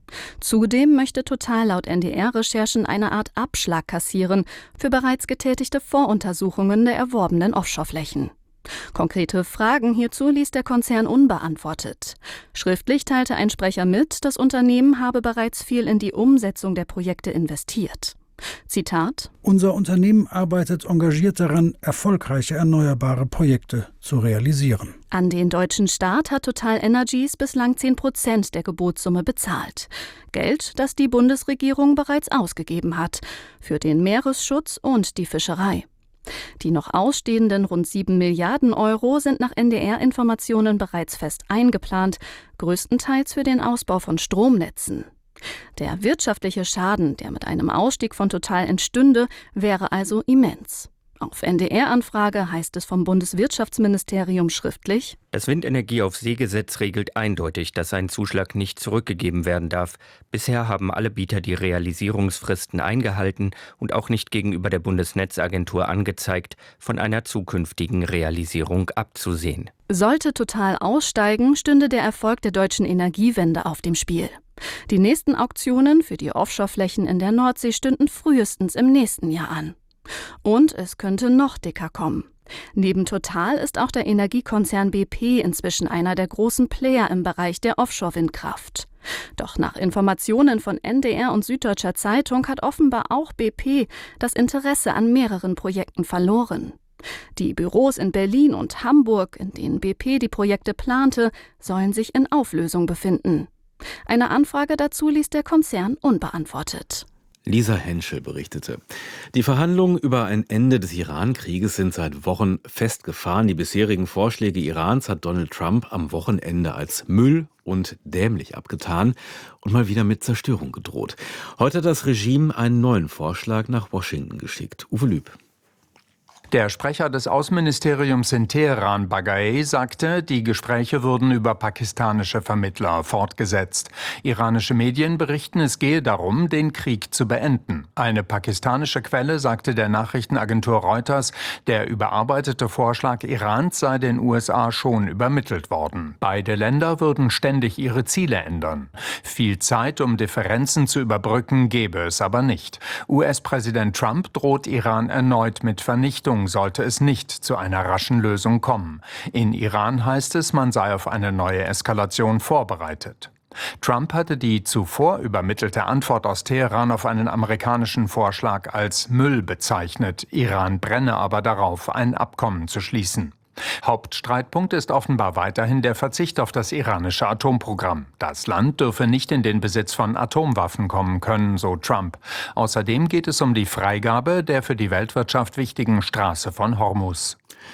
Zudem möchte Total laut N D R-Recherchen eine Art Abschlag kassieren für bereits getätigte Voruntersuchungen der erworbenen Offshoreflächen. Konkrete Fragen hierzu ließ der Konzern unbeantwortet. Schriftlich teilte ein Sprecher mit, das Unternehmen habe bereits viel in die Umsetzung der Projekte investiert. Zitat: Unser Unternehmen arbeitet engagiert daran, erfolgreiche erneuerbare Projekte zu realisieren. An den deutschen Staat hat TotalEnergies bislang zehn Prozent der Gebotssumme bezahlt. Geld, das die Bundesregierung bereits ausgegeben hat, für den Meeresschutz und die Fischerei. Die noch ausstehenden rund sieben Milliarden Euro sind nach N D R-Informationen bereits fest eingeplant, größtenteils für den Ausbau von Stromnetzen. Der wirtschaftliche Schaden, der mit einem Ausstieg von Total entstünde, wäre also immens. Auf N D R-Anfrage heißt es vom Bundeswirtschaftsministerium schriftlich: Das Windenergie-auf-See-Gesetz regelt eindeutig, dass ein Zuschlag nicht zurückgegeben werden darf. Bisher haben alle Bieter die Realisierungsfristen eingehalten und auch nicht gegenüber der Bundesnetzagentur angezeigt, von einer zukünftigen Realisierung abzusehen. Sollte Total aussteigen, stünde der Erfolg der deutschen Energiewende auf dem Spiel. Die nächsten Auktionen für die Offshoreflächen in der Nordsee stünden frühestens im nächsten Jahr an. Und es könnte noch dicker kommen. Neben Total ist auch der Energiekonzern B P inzwischen einer der großen Player im Bereich der Offshore-Windkraft. Doch nach Informationen von N D R und Süddeutscher Zeitung hat offenbar auch B P das Interesse an mehreren Projekten verloren. Die Büros in Berlin und Hamburg, in denen B P die Projekte plante, sollen sich in Auflösung befinden. Eine Anfrage dazu ließ der Konzern unbeantwortet. Lisa Henschel berichtete. Die Verhandlungen über ein Ende des Iran-Krieges sind seit Wochen festgefahren. Die bisherigen Vorschläge Irans hat Donald Trump am Wochenende als Müll und dämlich abgetan und mal wieder mit Zerstörung gedroht. Heute hat das Regime einen neuen Vorschlag nach Washington geschickt. Uwe Lüb. Der Sprecher des Außenministeriums in Teheran, Bagaei, sagte, die Gespräche würden über pakistanische Vermittler fortgesetzt. Iranische Medien berichten, es gehe darum, den Krieg zu beenden. Eine pakistanische Quelle sagte der Nachrichtenagentur Reuters, der überarbeitete Vorschlag Irans sei den U S A schon übermittelt worden. Beide Länder würden ständig ihre Ziele ändern. Viel Zeit, um Differenzen zu überbrücken, gebe es aber nicht. U S-Präsident Trump droht Iran erneut mit Vernichtung, sollte es nicht zu einer raschen Lösung kommen. In Iran heißt es, man sei auf eine neue Eskalation vorbereitet. Trump hatte die zuvor übermittelte Antwort aus Teheran auf einen amerikanischen Vorschlag als Müll bezeichnet. Iran brenne aber darauf, ein Abkommen zu schließen. Hauptstreitpunkt ist offenbar weiterhin der Verzicht auf das iranische Atomprogramm. Das Land dürfe nicht in den Besitz von Atomwaffen kommen können, so Trump. Außerdem geht es um die Freigabe der für die Weltwirtschaft wichtigen Straße von Hormuz.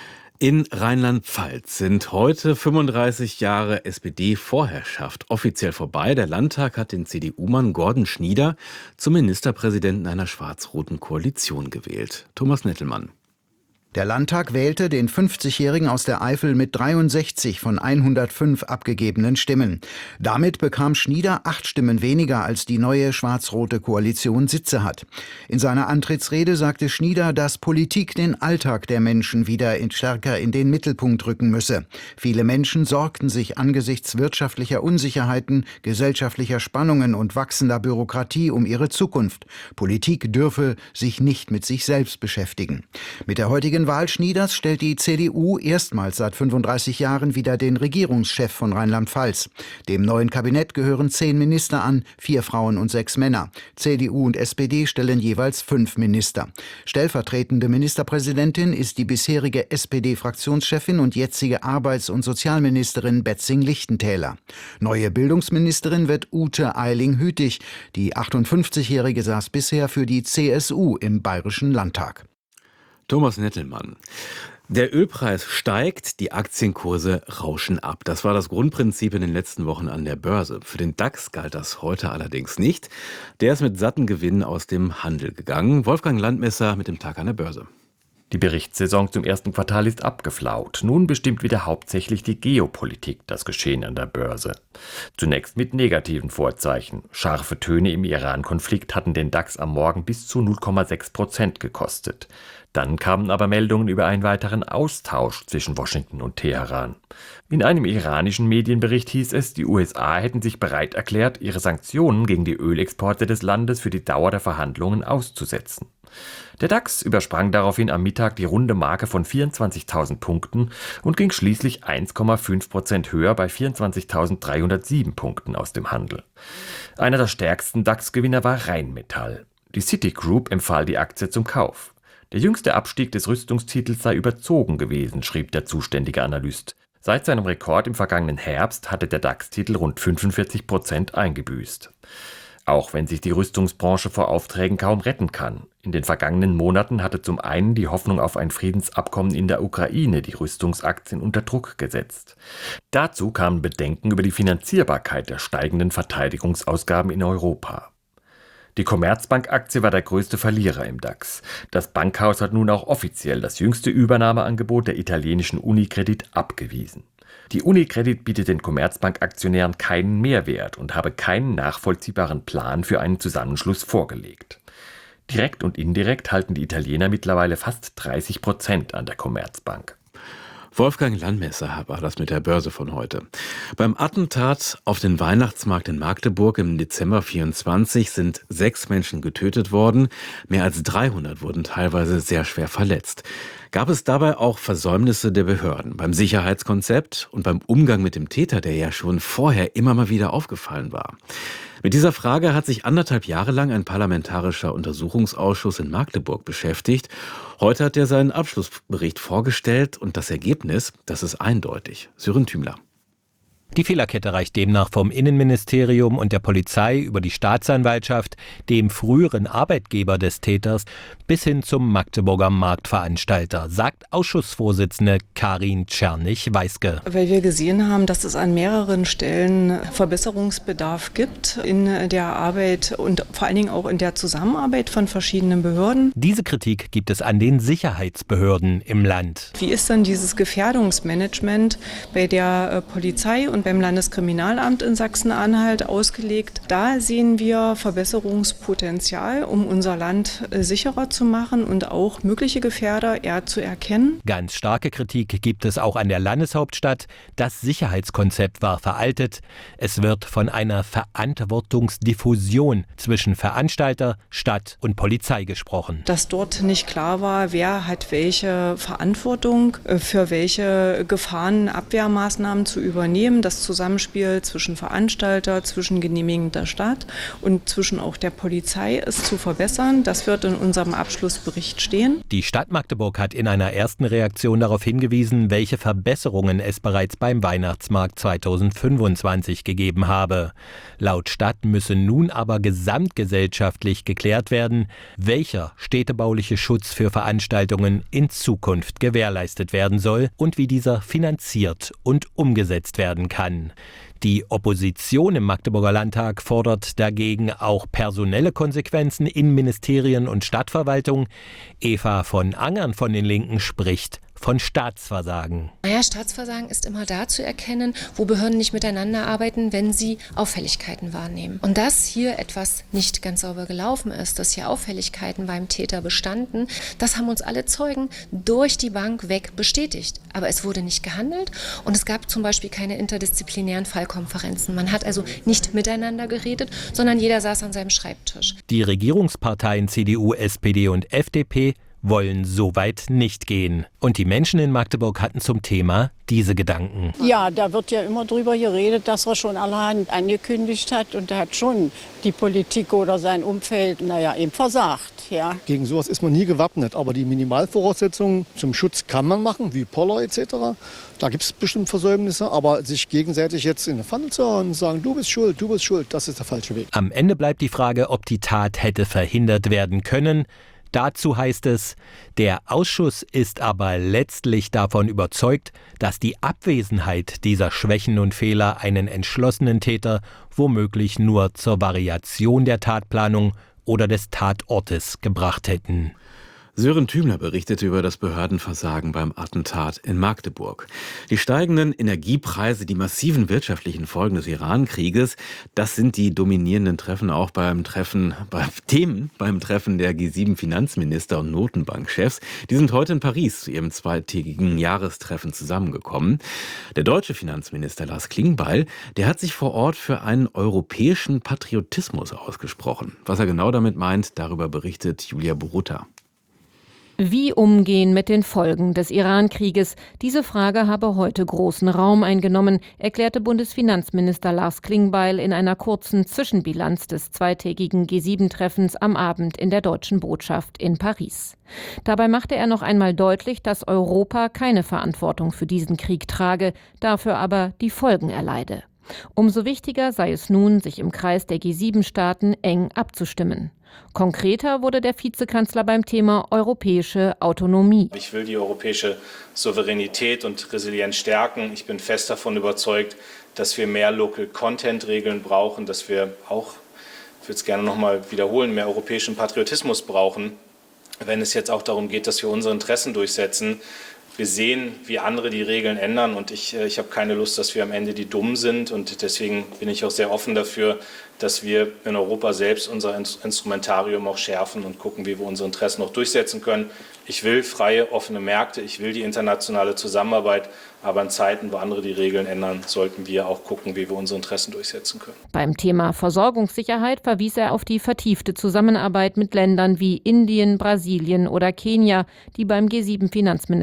In Rheinland-Pfalz sind heute fünfunddreißig Jahre S P D-Vorherrschaft offiziell vorbei. Der Landtag hat den C D U-Mann Gordon Schnieder zum Ministerpräsidenten einer schwarz-roten Koalition gewählt. Thomas Nettelmann. Der Landtag wählte den fünfzigjährigen aus der Eifel mit dreiundsechzig von hundertfünf abgegebenen Stimmen. Damit bekam Schnieder acht Stimmen weniger, als die neue schwarz-rote Koalition Sitze hat. In seiner Antrittsrede sagte Schnieder, dass Politik den Alltag der Menschen wieder stärker in den Mittelpunkt rücken müsse. Viele Menschen sorgten sich angesichts wirtschaftlicher Unsicherheiten, gesellschaftlicher Spannungen und wachsender Bürokratie um ihre Zukunft. Politik dürfe sich nicht mit sich selbst beschäftigen. Mit der heutigen Wahl Schnieders stellt die C D U erstmals seit fünfunddreißig Jahren wieder den Regierungschef von Rheinland-Pfalz. Dem neuen Kabinett gehören zehn Minister an, vier Frauen und sechs Männer. C D U und S P D stellen jeweils fünf Minister. Stellvertretende Ministerpräsidentin ist die bisherige S P D-Fraktionschefin und jetzige Arbeits- und Sozialministerin Betzing-Lichtentäler. Neue Bildungsministerin wird Ute Eiling-Hütig. Die achtundfünfzigjährige saß bisher für die C S U im Bayerischen Landtag. Thomas Nettelmann. Der Ölpreis steigt, die Aktienkurse rauschen ab. Das war das Grundprinzip in den letzten Wochen an der Börse. Für den DAX galt das heute allerdings nicht. Der ist mit satten Gewinnen aus dem Handel gegangen. Wolfgang Landmesser mit dem Tag an der Börse. Die Berichtssaison zum ersten Quartal ist abgeflaut. Nun bestimmt wieder hauptsächlich die Geopolitik das Geschehen an der Börse. Zunächst mit negativen Vorzeichen. Scharfe Töne im Iran-Konflikt hatten den DAX am Morgen bis zu null Komma sechs Prozent gekostet. Dann kamen aber Meldungen über einen weiteren Austausch zwischen Washington und Teheran. In einem iranischen Medienbericht hieß es, die U S A hätten sich bereit erklärt, ihre Sanktionen gegen die Ölexporte des Landes für die Dauer der Verhandlungen auszusetzen. Der DAX übersprang daraufhin am Mittag die runde Marke von vierundzwanzigtausend Punkten und ging schließlich eins Komma fünf Prozent höher bei vierundzwanzigtausenddreihundertsieben Punkten aus dem Handel. Einer der stärksten DAX-Gewinner war Rheinmetall. Die Citigroup empfahl die Aktie zum Kauf. Der jüngste Abstieg des Rüstungstitels sei überzogen gewesen, schrieb der zuständige Analyst. Seit seinem Rekord im vergangenen Herbst hatte der DAX-Titel rund fünfundvierzig Prozent eingebüßt. Auch wenn sich die Rüstungsbranche vor Aufträgen kaum retten kann. In den vergangenen Monaten hatte zum einen die Hoffnung auf ein Friedensabkommen in der Ukraine die Rüstungsaktien unter Druck gesetzt. Dazu kamen Bedenken über die Finanzierbarkeit der steigenden Verteidigungsausgaben in Europa. Die Commerzbank-Aktie war der größte Verlierer im DAX. Das Bankhaus hat nun auch offiziell das jüngste Übernahmeangebot der italienischen Unicredit abgewiesen. Die Unicredit bietet den Commerzbank-Aktionären keinen Mehrwert und habe keinen nachvollziehbaren Plan für einen Zusammenschluss vorgelegt. Direkt und indirekt halten die Italiener mittlerweile fast dreißig Prozent an der Commerzbank. Wolfgang Landmesser war das mit der Börse von heute. Beim Attentat auf den Weihnachtsmarkt in Magdeburg im Dezember vierundzwanzig sind sechs Menschen getötet worden. Mehr als dreihundert wurden teilweise sehr schwer verletzt. Gab es dabei auch Versäumnisse der Behörden beim Sicherheitskonzept und beim Umgang mit dem Täter, der ja schon vorher immer mal wieder aufgefallen war? Mit dieser Frage hat sich anderthalb Jahre lang ein parlamentarischer Untersuchungsausschuss in Magdeburg beschäftigt. Heute hat er seinen Abschlussbericht vorgestellt und das Ergebnis, das ist eindeutig. Sören Thümler. Die Fehlerkette reicht demnach vom Innenministerium und der Polizei über die Staatsanwaltschaft, dem früheren Arbeitgeber des Täters, bis hin zum Magdeburger Marktveranstalter, sagt Ausschussvorsitzende Karin Czernych-Weiske. Weil wir gesehen haben, dass es an mehreren Stellen Verbesserungsbedarf gibt in der Arbeit und vor allen Dingen auch in der Zusammenarbeit von verschiedenen Behörden. Diese Kritik gibt es an den Sicherheitsbehörden im Land. Wie ist dann dieses Gefährdungsmanagement bei der Polizei und beim Landeskriminalamt in Sachsen-Anhalt ausgelegt? Da sehen wir Verbesserungspotenzial, um unser Land sicherer zu machen und auch mögliche Gefährder eher zu erkennen. Ganz starke Kritik gibt es auch an der Landeshauptstadt. Das Sicherheitskonzept war veraltet. Es wird von einer Verantwortungsdiffusion zwischen Veranstalter, Stadt und Polizei gesprochen. Dass dort nicht klar war, wer hat welche Verantwortung für welche Gefahrenabwehrmaßnahmen zu übernehmen. Das Zusammenspiel zwischen Veranstalter, zwischen genehmigender Stadt und zwischen auch der Polizei ist zu verbessern. Das wird in unserem Abschlussbericht stehen. Die Stadt Magdeburg hat in einer ersten Reaktion darauf hingewiesen, welche Verbesserungen es bereits beim Weihnachtsmarkt zweitausendfünfundzwanzig gegeben habe. Laut Stadt müsse nun aber gesamtgesellschaftlich geklärt werden, welcher städtebauliche Schutz für Veranstaltungen in Zukunft gewährleistet werden soll und wie dieser finanziert und umgesetzt werden kann. Die Opposition im Magdeburger Landtag fordert dagegen auch personelle Konsequenzen in Ministerien und Stadtverwaltung. Eva von Angern von den Linken spricht von Staatsversagen. Naja, Staatsversagen ist immer da zu erkennen, wo Behörden nicht miteinander arbeiten, wenn sie Auffälligkeiten wahrnehmen. Und dass hier etwas nicht ganz sauber gelaufen ist, dass hier Auffälligkeiten beim Täter bestanden, das haben uns alle Zeugen durch die Bank weg bestätigt. Aber es wurde nicht gehandelt und es gab zum Beispiel keine interdisziplinären Fallkonferenzen. Man hat also nicht miteinander geredet, sondern jeder saß an seinem Schreibtisch. Die Regierungsparteien C D U, S P D und F D P wollen so weit nicht gehen. Und die Menschen in Magdeburg hatten zum Thema diese Gedanken. Ja, da wird ja immer drüber geredet, dass er schon allerhand angekündigt hat. Und da hat schon die Politik oder sein Umfeld, naja, eben versagt. Ja. Gegen sowas ist man nie gewappnet. Aber die Minimalvoraussetzungen zum Schutz kann man machen, wie Poller et cetera. Da gibt es bestimmt Versäumnisse. Aber sich gegenseitig jetzt in die Pfanne zu hauen und sagen, du bist schuld, du bist schuld, das ist der falsche Weg. Am Ende bleibt die Frage, ob die Tat hätte verhindert werden können. Dazu heißt es, der Ausschuss ist aber letztlich davon überzeugt, dass die Abwesenheit dieser Schwächen und Fehler einen entschlossenen Täter womöglich nur zur Variation der Tatplanung oder des Tatortes gebracht hätten. Sören Thümler berichtete über das Behördenversagen beim Attentat in Magdeburg. Die steigenden Energiepreise, die massiven wirtschaftlichen Folgen des Iran-Krieges, das sind die dominierenden Treffen auch beim Treffen, bei Themen beim Treffen der G sieben Finanzminister und Notenbankchefs. Die sind heute in Paris zu ihrem zweitägigen Jahrestreffen zusammengekommen. Der deutsche Finanzminister Lars Klingbeil, der hat sich vor Ort für einen europäischen Patriotismus ausgesprochen. Was er genau damit meint, darüber berichtet Julia Borutta. Wie umgehen mit den Folgen des Iran-Krieges? Diese Frage habe heute großen Raum eingenommen, erklärte Bundesfinanzminister Lars Klingbeil in einer kurzen Zwischenbilanz des zweitägigen G sieben Treffens am Abend in der Deutschen Botschaft in Paris. Dabei machte er noch einmal deutlich, dass Europa keine Verantwortung für diesen Krieg trage, dafür aber die Folgen erleide. Umso wichtiger sei es nun, sich im Kreis der G sieben Staaten eng abzustimmen. Konkreter wurde der Vizekanzler beim Thema europäische Autonomie. Ich will die europäische Souveränität und Resilienz stärken. Ich bin fest davon überzeugt, dass wir mehr Local-Content-Regeln brauchen, dass wir auch, ich würde es gerne noch mal wiederholen, mehr europäischen Patriotismus brauchen, wenn es jetzt auch darum geht, dass wir unsere Interessen durchsetzen. Wir sehen, wie andere die Regeln ändern und ich, ich habe keine Lust, dass wir am Ende die Dummen sind und deswegen bin ich auch sehr offen dafür, dass wir in Europa selbst unser Instrumentarium auch schärfen und gucken, wie wir unsere Interessen noch durchsetzen können. Ich will freie, offene Märkte, ich will die internationale Zusammenarbeit, aber in Zeiten, wo andere die Regeln ändern, sollten wir auch gucken, wie wir unsere Interessen durchsetzen können. Beim Thema Versorgungssicherheit verwies er auf die vertiefte Zusammenarbeit mit Ländern wie Indien, Brasilien oder Kenia, die beim G sieben Finanzministertreffen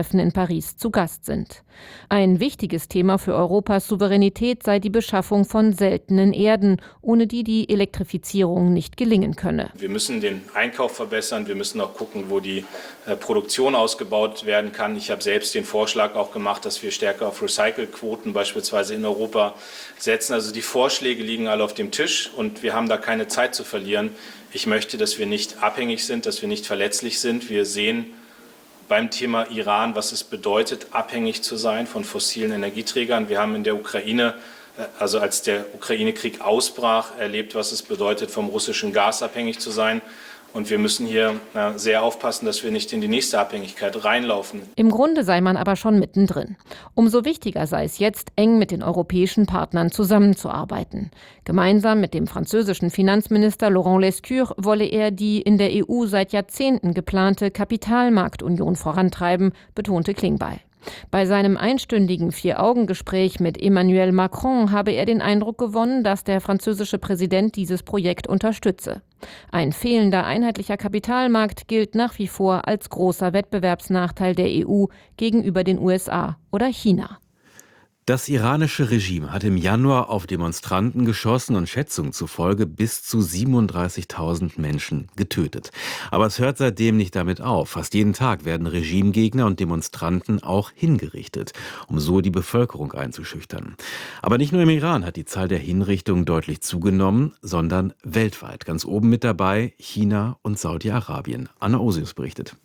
Treffen in Paris zu Gast sind. Ein wichtiges Thema für Europas Souveränität sei die Beschaffung von seltenen Erden, ohne die die Elektrifizierung nicht gelingen könne. Wir müssen den Einkauf verbessern, wir müssen auch gucken, wo die äh, Produktion ausgebaut werden kann. Ich habe selbst den Vorschlag auch gemacht, dass wir stärker auf Recycle-Quoten beispielsweise in Europa setzen. Also die Vorschläge liegen alle auf dem Tisch und wir haben da keine Zeit zu verlieren. Ich möchte, dass wir nicht abhängig sind, dass wir nicht verletzlich sind. Wir sehen beim Thema Iran, was es bedeutet, abhängig zu sein von fossilen Energieträgern. Wir haben in der Ukraine, also als der Ukraine-Krieg ausbrach, erlebt, was es bedeutet, vom russischen Gas abhängig zu sein. Und wir müssen hier sehr aufpassen, dass wir nicht in die nächste Abhängigkeit reinlaufen. Im Grunde sei man aber schon mittendrin. Umso wichtiger sei es jetzt, eng mit den europäischen Partnern zusammenzuarbeiten. Gemeinsam mit dem französischen Finanzminister Laurent Lescure wolle er die in der E U seit Jahrzehnten geplante Kapitalmarktunion vorantreiben, betonte Klingbeil. Bei seinem einstündigen Vier-Augen-Gespräch mit Emmanuel Macron habe er den Eindruck gewonnen, dass der französische Präsident dieses Projekt unterstütze. Ein fehlender einheitlicher Kapitalmarkt gilt nach wie vor als großer Wettbewerbsnachteil der E U gegenüber den U S A oder China. Das iranische Regime hat im Januar auf Demonstranten geschossen und Schätzungen zufolge bis zu siebenunddreißigtausend Menschen getötet. Aber es hört seitdem nicht damit auf. Fast jeden Tag werden Regimegegner und Demonstranten auch hingerichtet, um so die Bevölkerung einzuschüchtern. Aber nicht nur im Iran hat die Zahl der Hinrichtungen deutlich zugenommen, sondern weltweit. Ganz oben mit dabei China und Saudi-Arabien. Anna Osius berichtet.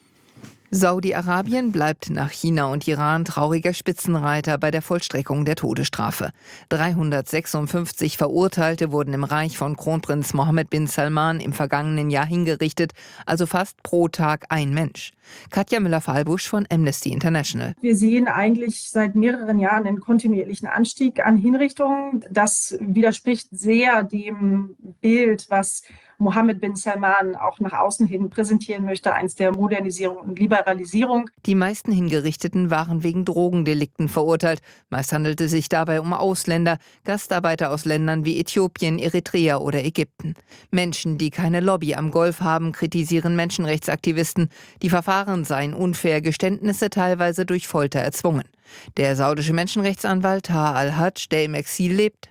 Saudi-Arabien bleibt nach China und Iran trauriger Spitzenreiter bei der Vollstreckung der Todesstrafe. dreihundertsechsundfünfzig Verurteilte wurden im Reich von Kronprinz Mohammed bin Salman im vergangenen Jahr hingerichtet, also fast pro Tag ein Mensch. Katja Müller-Fahlbusch von Amnesty International. Wir sehen eigentlich seit mehreren Jahren einen kontinuierlichen Anstieg an Hinrichtungen. Das widerspricht sehr dem Bild, was Mohammed bin Salman auch nach außen hin präsentieren möchte, eins der Modernisierung und Liberalisierung. Die meisten Hingerichteten waren wegen Drogendelikten verurteilt. Meist handelte es sich dabei um Ausländer, Gastarbeiter aus Ländern wie Äthiopien, Eritrea oder Ägypten. Menschen, die keine Lobby am Golf haben, kritisieren Menschenrechtsaktivisten. Die Verfahren seien unfair, Geständnisse teilweise durch Folter erzwungen. Der saudische Menschenrechtsanwalt Taha al-Hajj, der im Exil lebt,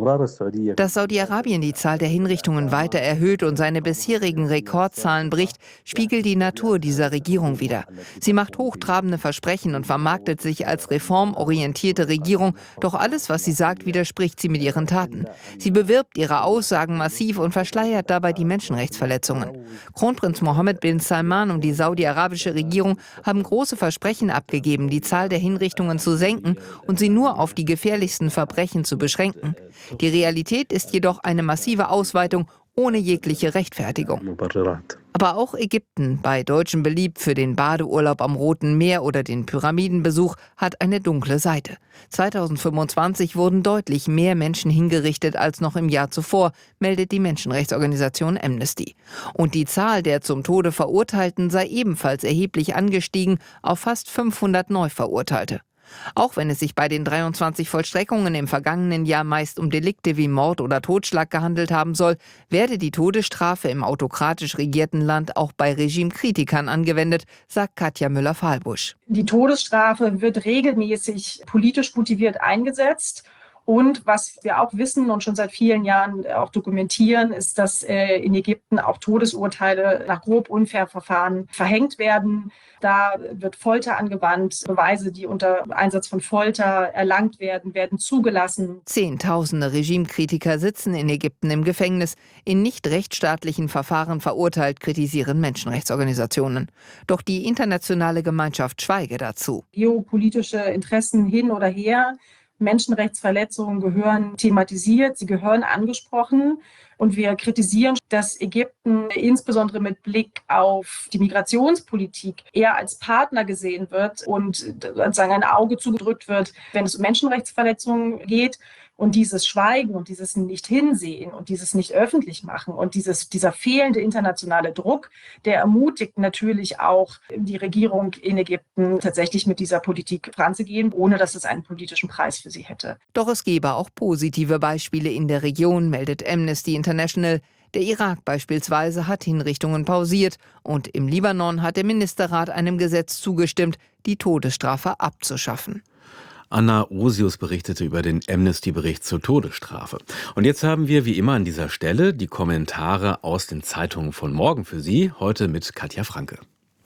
dass Saudi-Arabien die Zahl der Hinrichtungen weiter erhöht und seine bisherigen Rekordzahlen bricht, spiegelt die Natur dieser Regierung wider. Sie macht hochtrabende Versprechen und vermarktet sich als reformorientierte Regierung, doch alles, was sie sagt, widerspricht sie mit ihren Taten. Sie bewirbt ihre Aussagen massiv und verschleiert dabei die Menschenrechtsverletzungen. Kronprinz Mohammed bin Salman und die saudi-arabische Regierung haben große Versprechen abgegeben, die Zahl der Hinrichtungen zu senken und sie nur auf die gefährlichsten Verbrechen zu beschränken. Die Realität ist jedoch eine massive Ausweitung ohne jegliche Rechtfertigung. Aber auch Ägypten, bei Deutschen beliebt für den Badeurlaub am Roten Meer oder den Pyramidenbesuch, hat eine dunkle Seite. zweitausendfünfundzwanzig wurden deutlich mehr Menschen hingerichtet als noch im Jahr zuvor, meldet die Menschenrechtsorganisation Amnesty. Und die Zahl der zum Tode Verurteilten sei ebenfalls erheblich angestiegen auf fast fünfhundert Neuverurteilte. Auch wenn es sich bei den dreiundzwanzig Vollstreckungen im vergangenen Jahr meist um Delikte wie Mord oder Totschlag gehandelt haben soll, werde die Todesstrafe im autokratisch regierten Land auch bei Regimekritikern angewendet, sagt Katja Müller-Fahlbusch. Die Todesstrafe wird regelmäßig politisch motiviert eingesetzt. Und was wir auch wissen und schon seit vielen Jahren auch dokumentieren, ist, dass äh, in Ägypten auch Todesurteile nach grob unfair Verfahren verhängt werden. Da wird Folter angewandt. Beweise, die unter Einsatz von Folter erlangt werden, werden zugelassen. Zehntausende Regimekritiker sitzen in Ägypten im Gefängnis. In nicht rechtsstaatlichen Verfahren verurteilt, kritisieren Menschenrechtsorganisationen. Doch die internationale Gemeinschaft schweige dazu. Geopolitische Interessen hin oder her. Menschenrechtsverletzungen gehören thematisiert, sie gehören angesprochen. Und wir kritisieren, dass Ägypten insbesondere mit Blick auf die Migrationspolitik eher als Partner gesehen wird und sozusagen ein Auge zugedrückt wird, wenn es um Menschenrechtsverletzungen geht. Und dieses Schweigen und dieses Nicht-Hinsehen und dieses Nicht-Öffentlich machen und dieses, dieser fehlende internationale Druck, der ermutigt natürlich auch die Regierung in Ägypten tatsächlich mit dieser Politik voranzugehen, ohne dass es einen politischen Preis für sie hätte. Doch es gebe auch positive Beispiele in der Region, meldet Amnesty International. Der Irak beispielsweise hat Hinrichtungen pausiert und im Libanon hat der Ministerrat einem Gesetz zugestimmt, die Todesstrafe abzuschaffen. Anna Osius berichtete über den Amnesty-Bericht zur Todesstrafe. Und jetzt haben wir wie immer an dieser Stelle die Kommentare aus den Zeitungen von morgen für Sie, heute mit Katja Franke.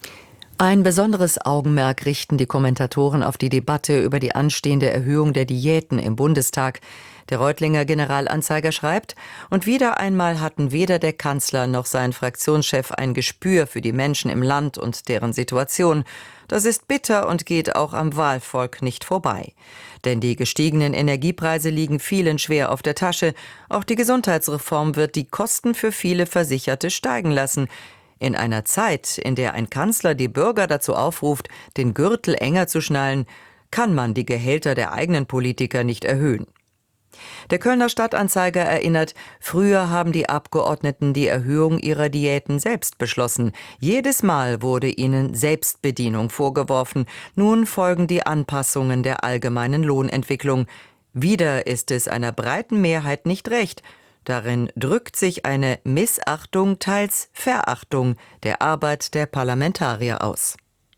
Ein besonderes Augenmerk richten die Kommentatoren auf die Debatte über die anstehende Erhöhung der Diäten im Bundestag. Der Reutlinger Generalanzeiger schreibt, und wieder einmal hatten weder der Kanzler noch sein Fraktionschef ein Gespür für die Menschen im Land und deren Situation. Das ist bitter und geht auch am Wahlvolk nicht vorbei. Denn die gestiegenen Energiepreise liegen vielen schwer auf der Tasche. Auch die Gesundheitsreform wird die Kosten für viele Versicherte steigen lassen. In einer Zeit, in der ein Kanzler die Bürger dazu aufruft, den Gürtel enger zu schnallen, kann man die Gehälter der eigenen Politiker nicht erhöhen. Der Kölner Stadtanzeiger erinnert, früher haben die Abgeordneten die Erhöhung ihrer Diäten selbst beschlossen. Jedes Mal wurde ihnen Selbstbedienung vorgeworfen. Nun folgen die Anpassungen der allgemeinen Lohnentwicklung. Wieder ist es einer breiten Mehrheit nicht recht. Darin drückt sich eine Missachtung, teils Verachtung der Arbeit der Parlamentarier aus.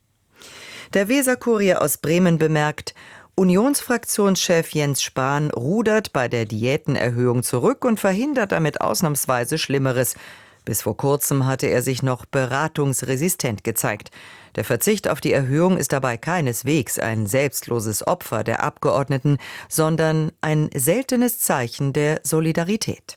Der Weser-Kurier aus Bremen bemerkt, Unionsfraktionschef Jens Spahn rudert bei der Diätenerhöhung zurück und verhindert damit ausnahmsweise Schlimmeres. Bis vor kurzem hatte er sich noch beratungsresistent gezeigt. Der Verzicht auf die Erhöhung ist dabei keineswegs ein selbstloses Opfer der Abgeordneten, sondern ein seltenes Zeichen der Solidarität.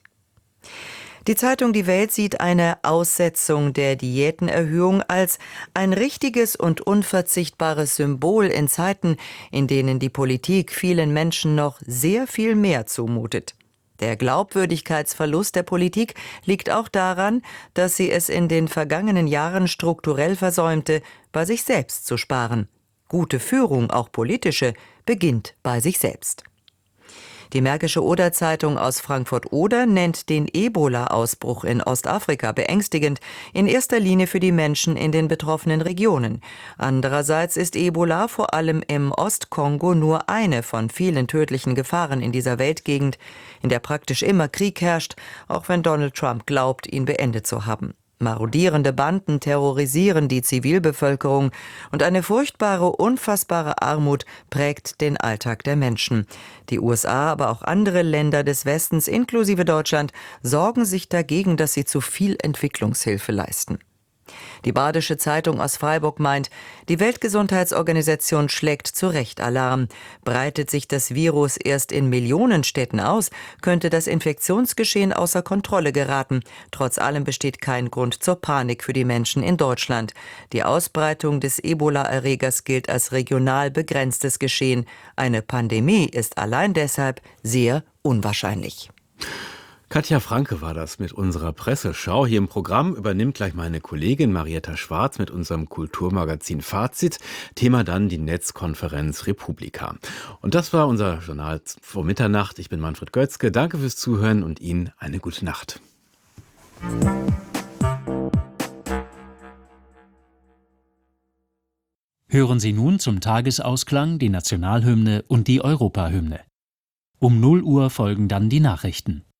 Die Zeitung Die Welt sieht eine Aussetzung der Diätenerhöhung als ein richtiges und unverzichtbares Symbol in Zeiten, in denen die Politik vielen Menschen noch sehr viel mehr zumutet. Der Glaubwürdigkeitsverlust der Politik liegt auch daran, dass sie es in den vergangenen Jahren strukturell versäumte, bei sich selbst zu sparen. Gute Führung, auch politische, beginnt bei sich selbst. Die Märkische Oder-Zeitung aus Frankfurt-Oder nennt den Ebola-Ausbruch in Ostafrika beängstigend, in erster Linie für die Menschen in den betroffenen Regionen. Andererseits ist Ebola vor allem im Ostkongo nur eine von vielen tödlichen Gefahren in dieser Weltgegend, in der praktisch immer Krieg herrscht, auch wenn Donald Trump glaubt, ihn beendet zu haben. Marodierende Banden terrorisieren die Zivilbevölkerung und eine furchtbare, unfassbare Armut prägt den Alltag der Menschen. Die U S A, aber auch andere Länder des Westens, inklusive Deutschland, sorgen sich dagegen, dass sie zu viel Entwicklungshilfe leisten. Die Badische Zeitung aus Freiburg meint, die Weltgesundheitsorganisation schlägt zu Recht Alarm. Breitet sich das Virus erst in Millionenstädten aus, könnte das Infektionsgeschehen außer Kontrolle geraten. Trotz allem besteht kein Grund zur Panik für die Menschen in Deutschland. Die Ausbreitung des Ebola-Erregers gilt als regional begrenztes Geschehen. Eine Pandemie ist allein deshalb sehr unwahrscheinlich. Katja Franke war das mit unserer Presseschau. Hier im Programm übernimmt gleich meine Kollegin Marietta Schwarz mit unserem Kulturmagazin Fazit. Thema dann die Netzkonferenz Republika. Und das war unser Journal vor Mitternacht. Ich bin Manfred Götzke. Danke fürs Zuhören und Ihnen eine gute Nacht. Hören Sie nun zum Tagesausklang die Nationalhymne und die Europahymne. Um null Uhr folgen dann die Nachrichten.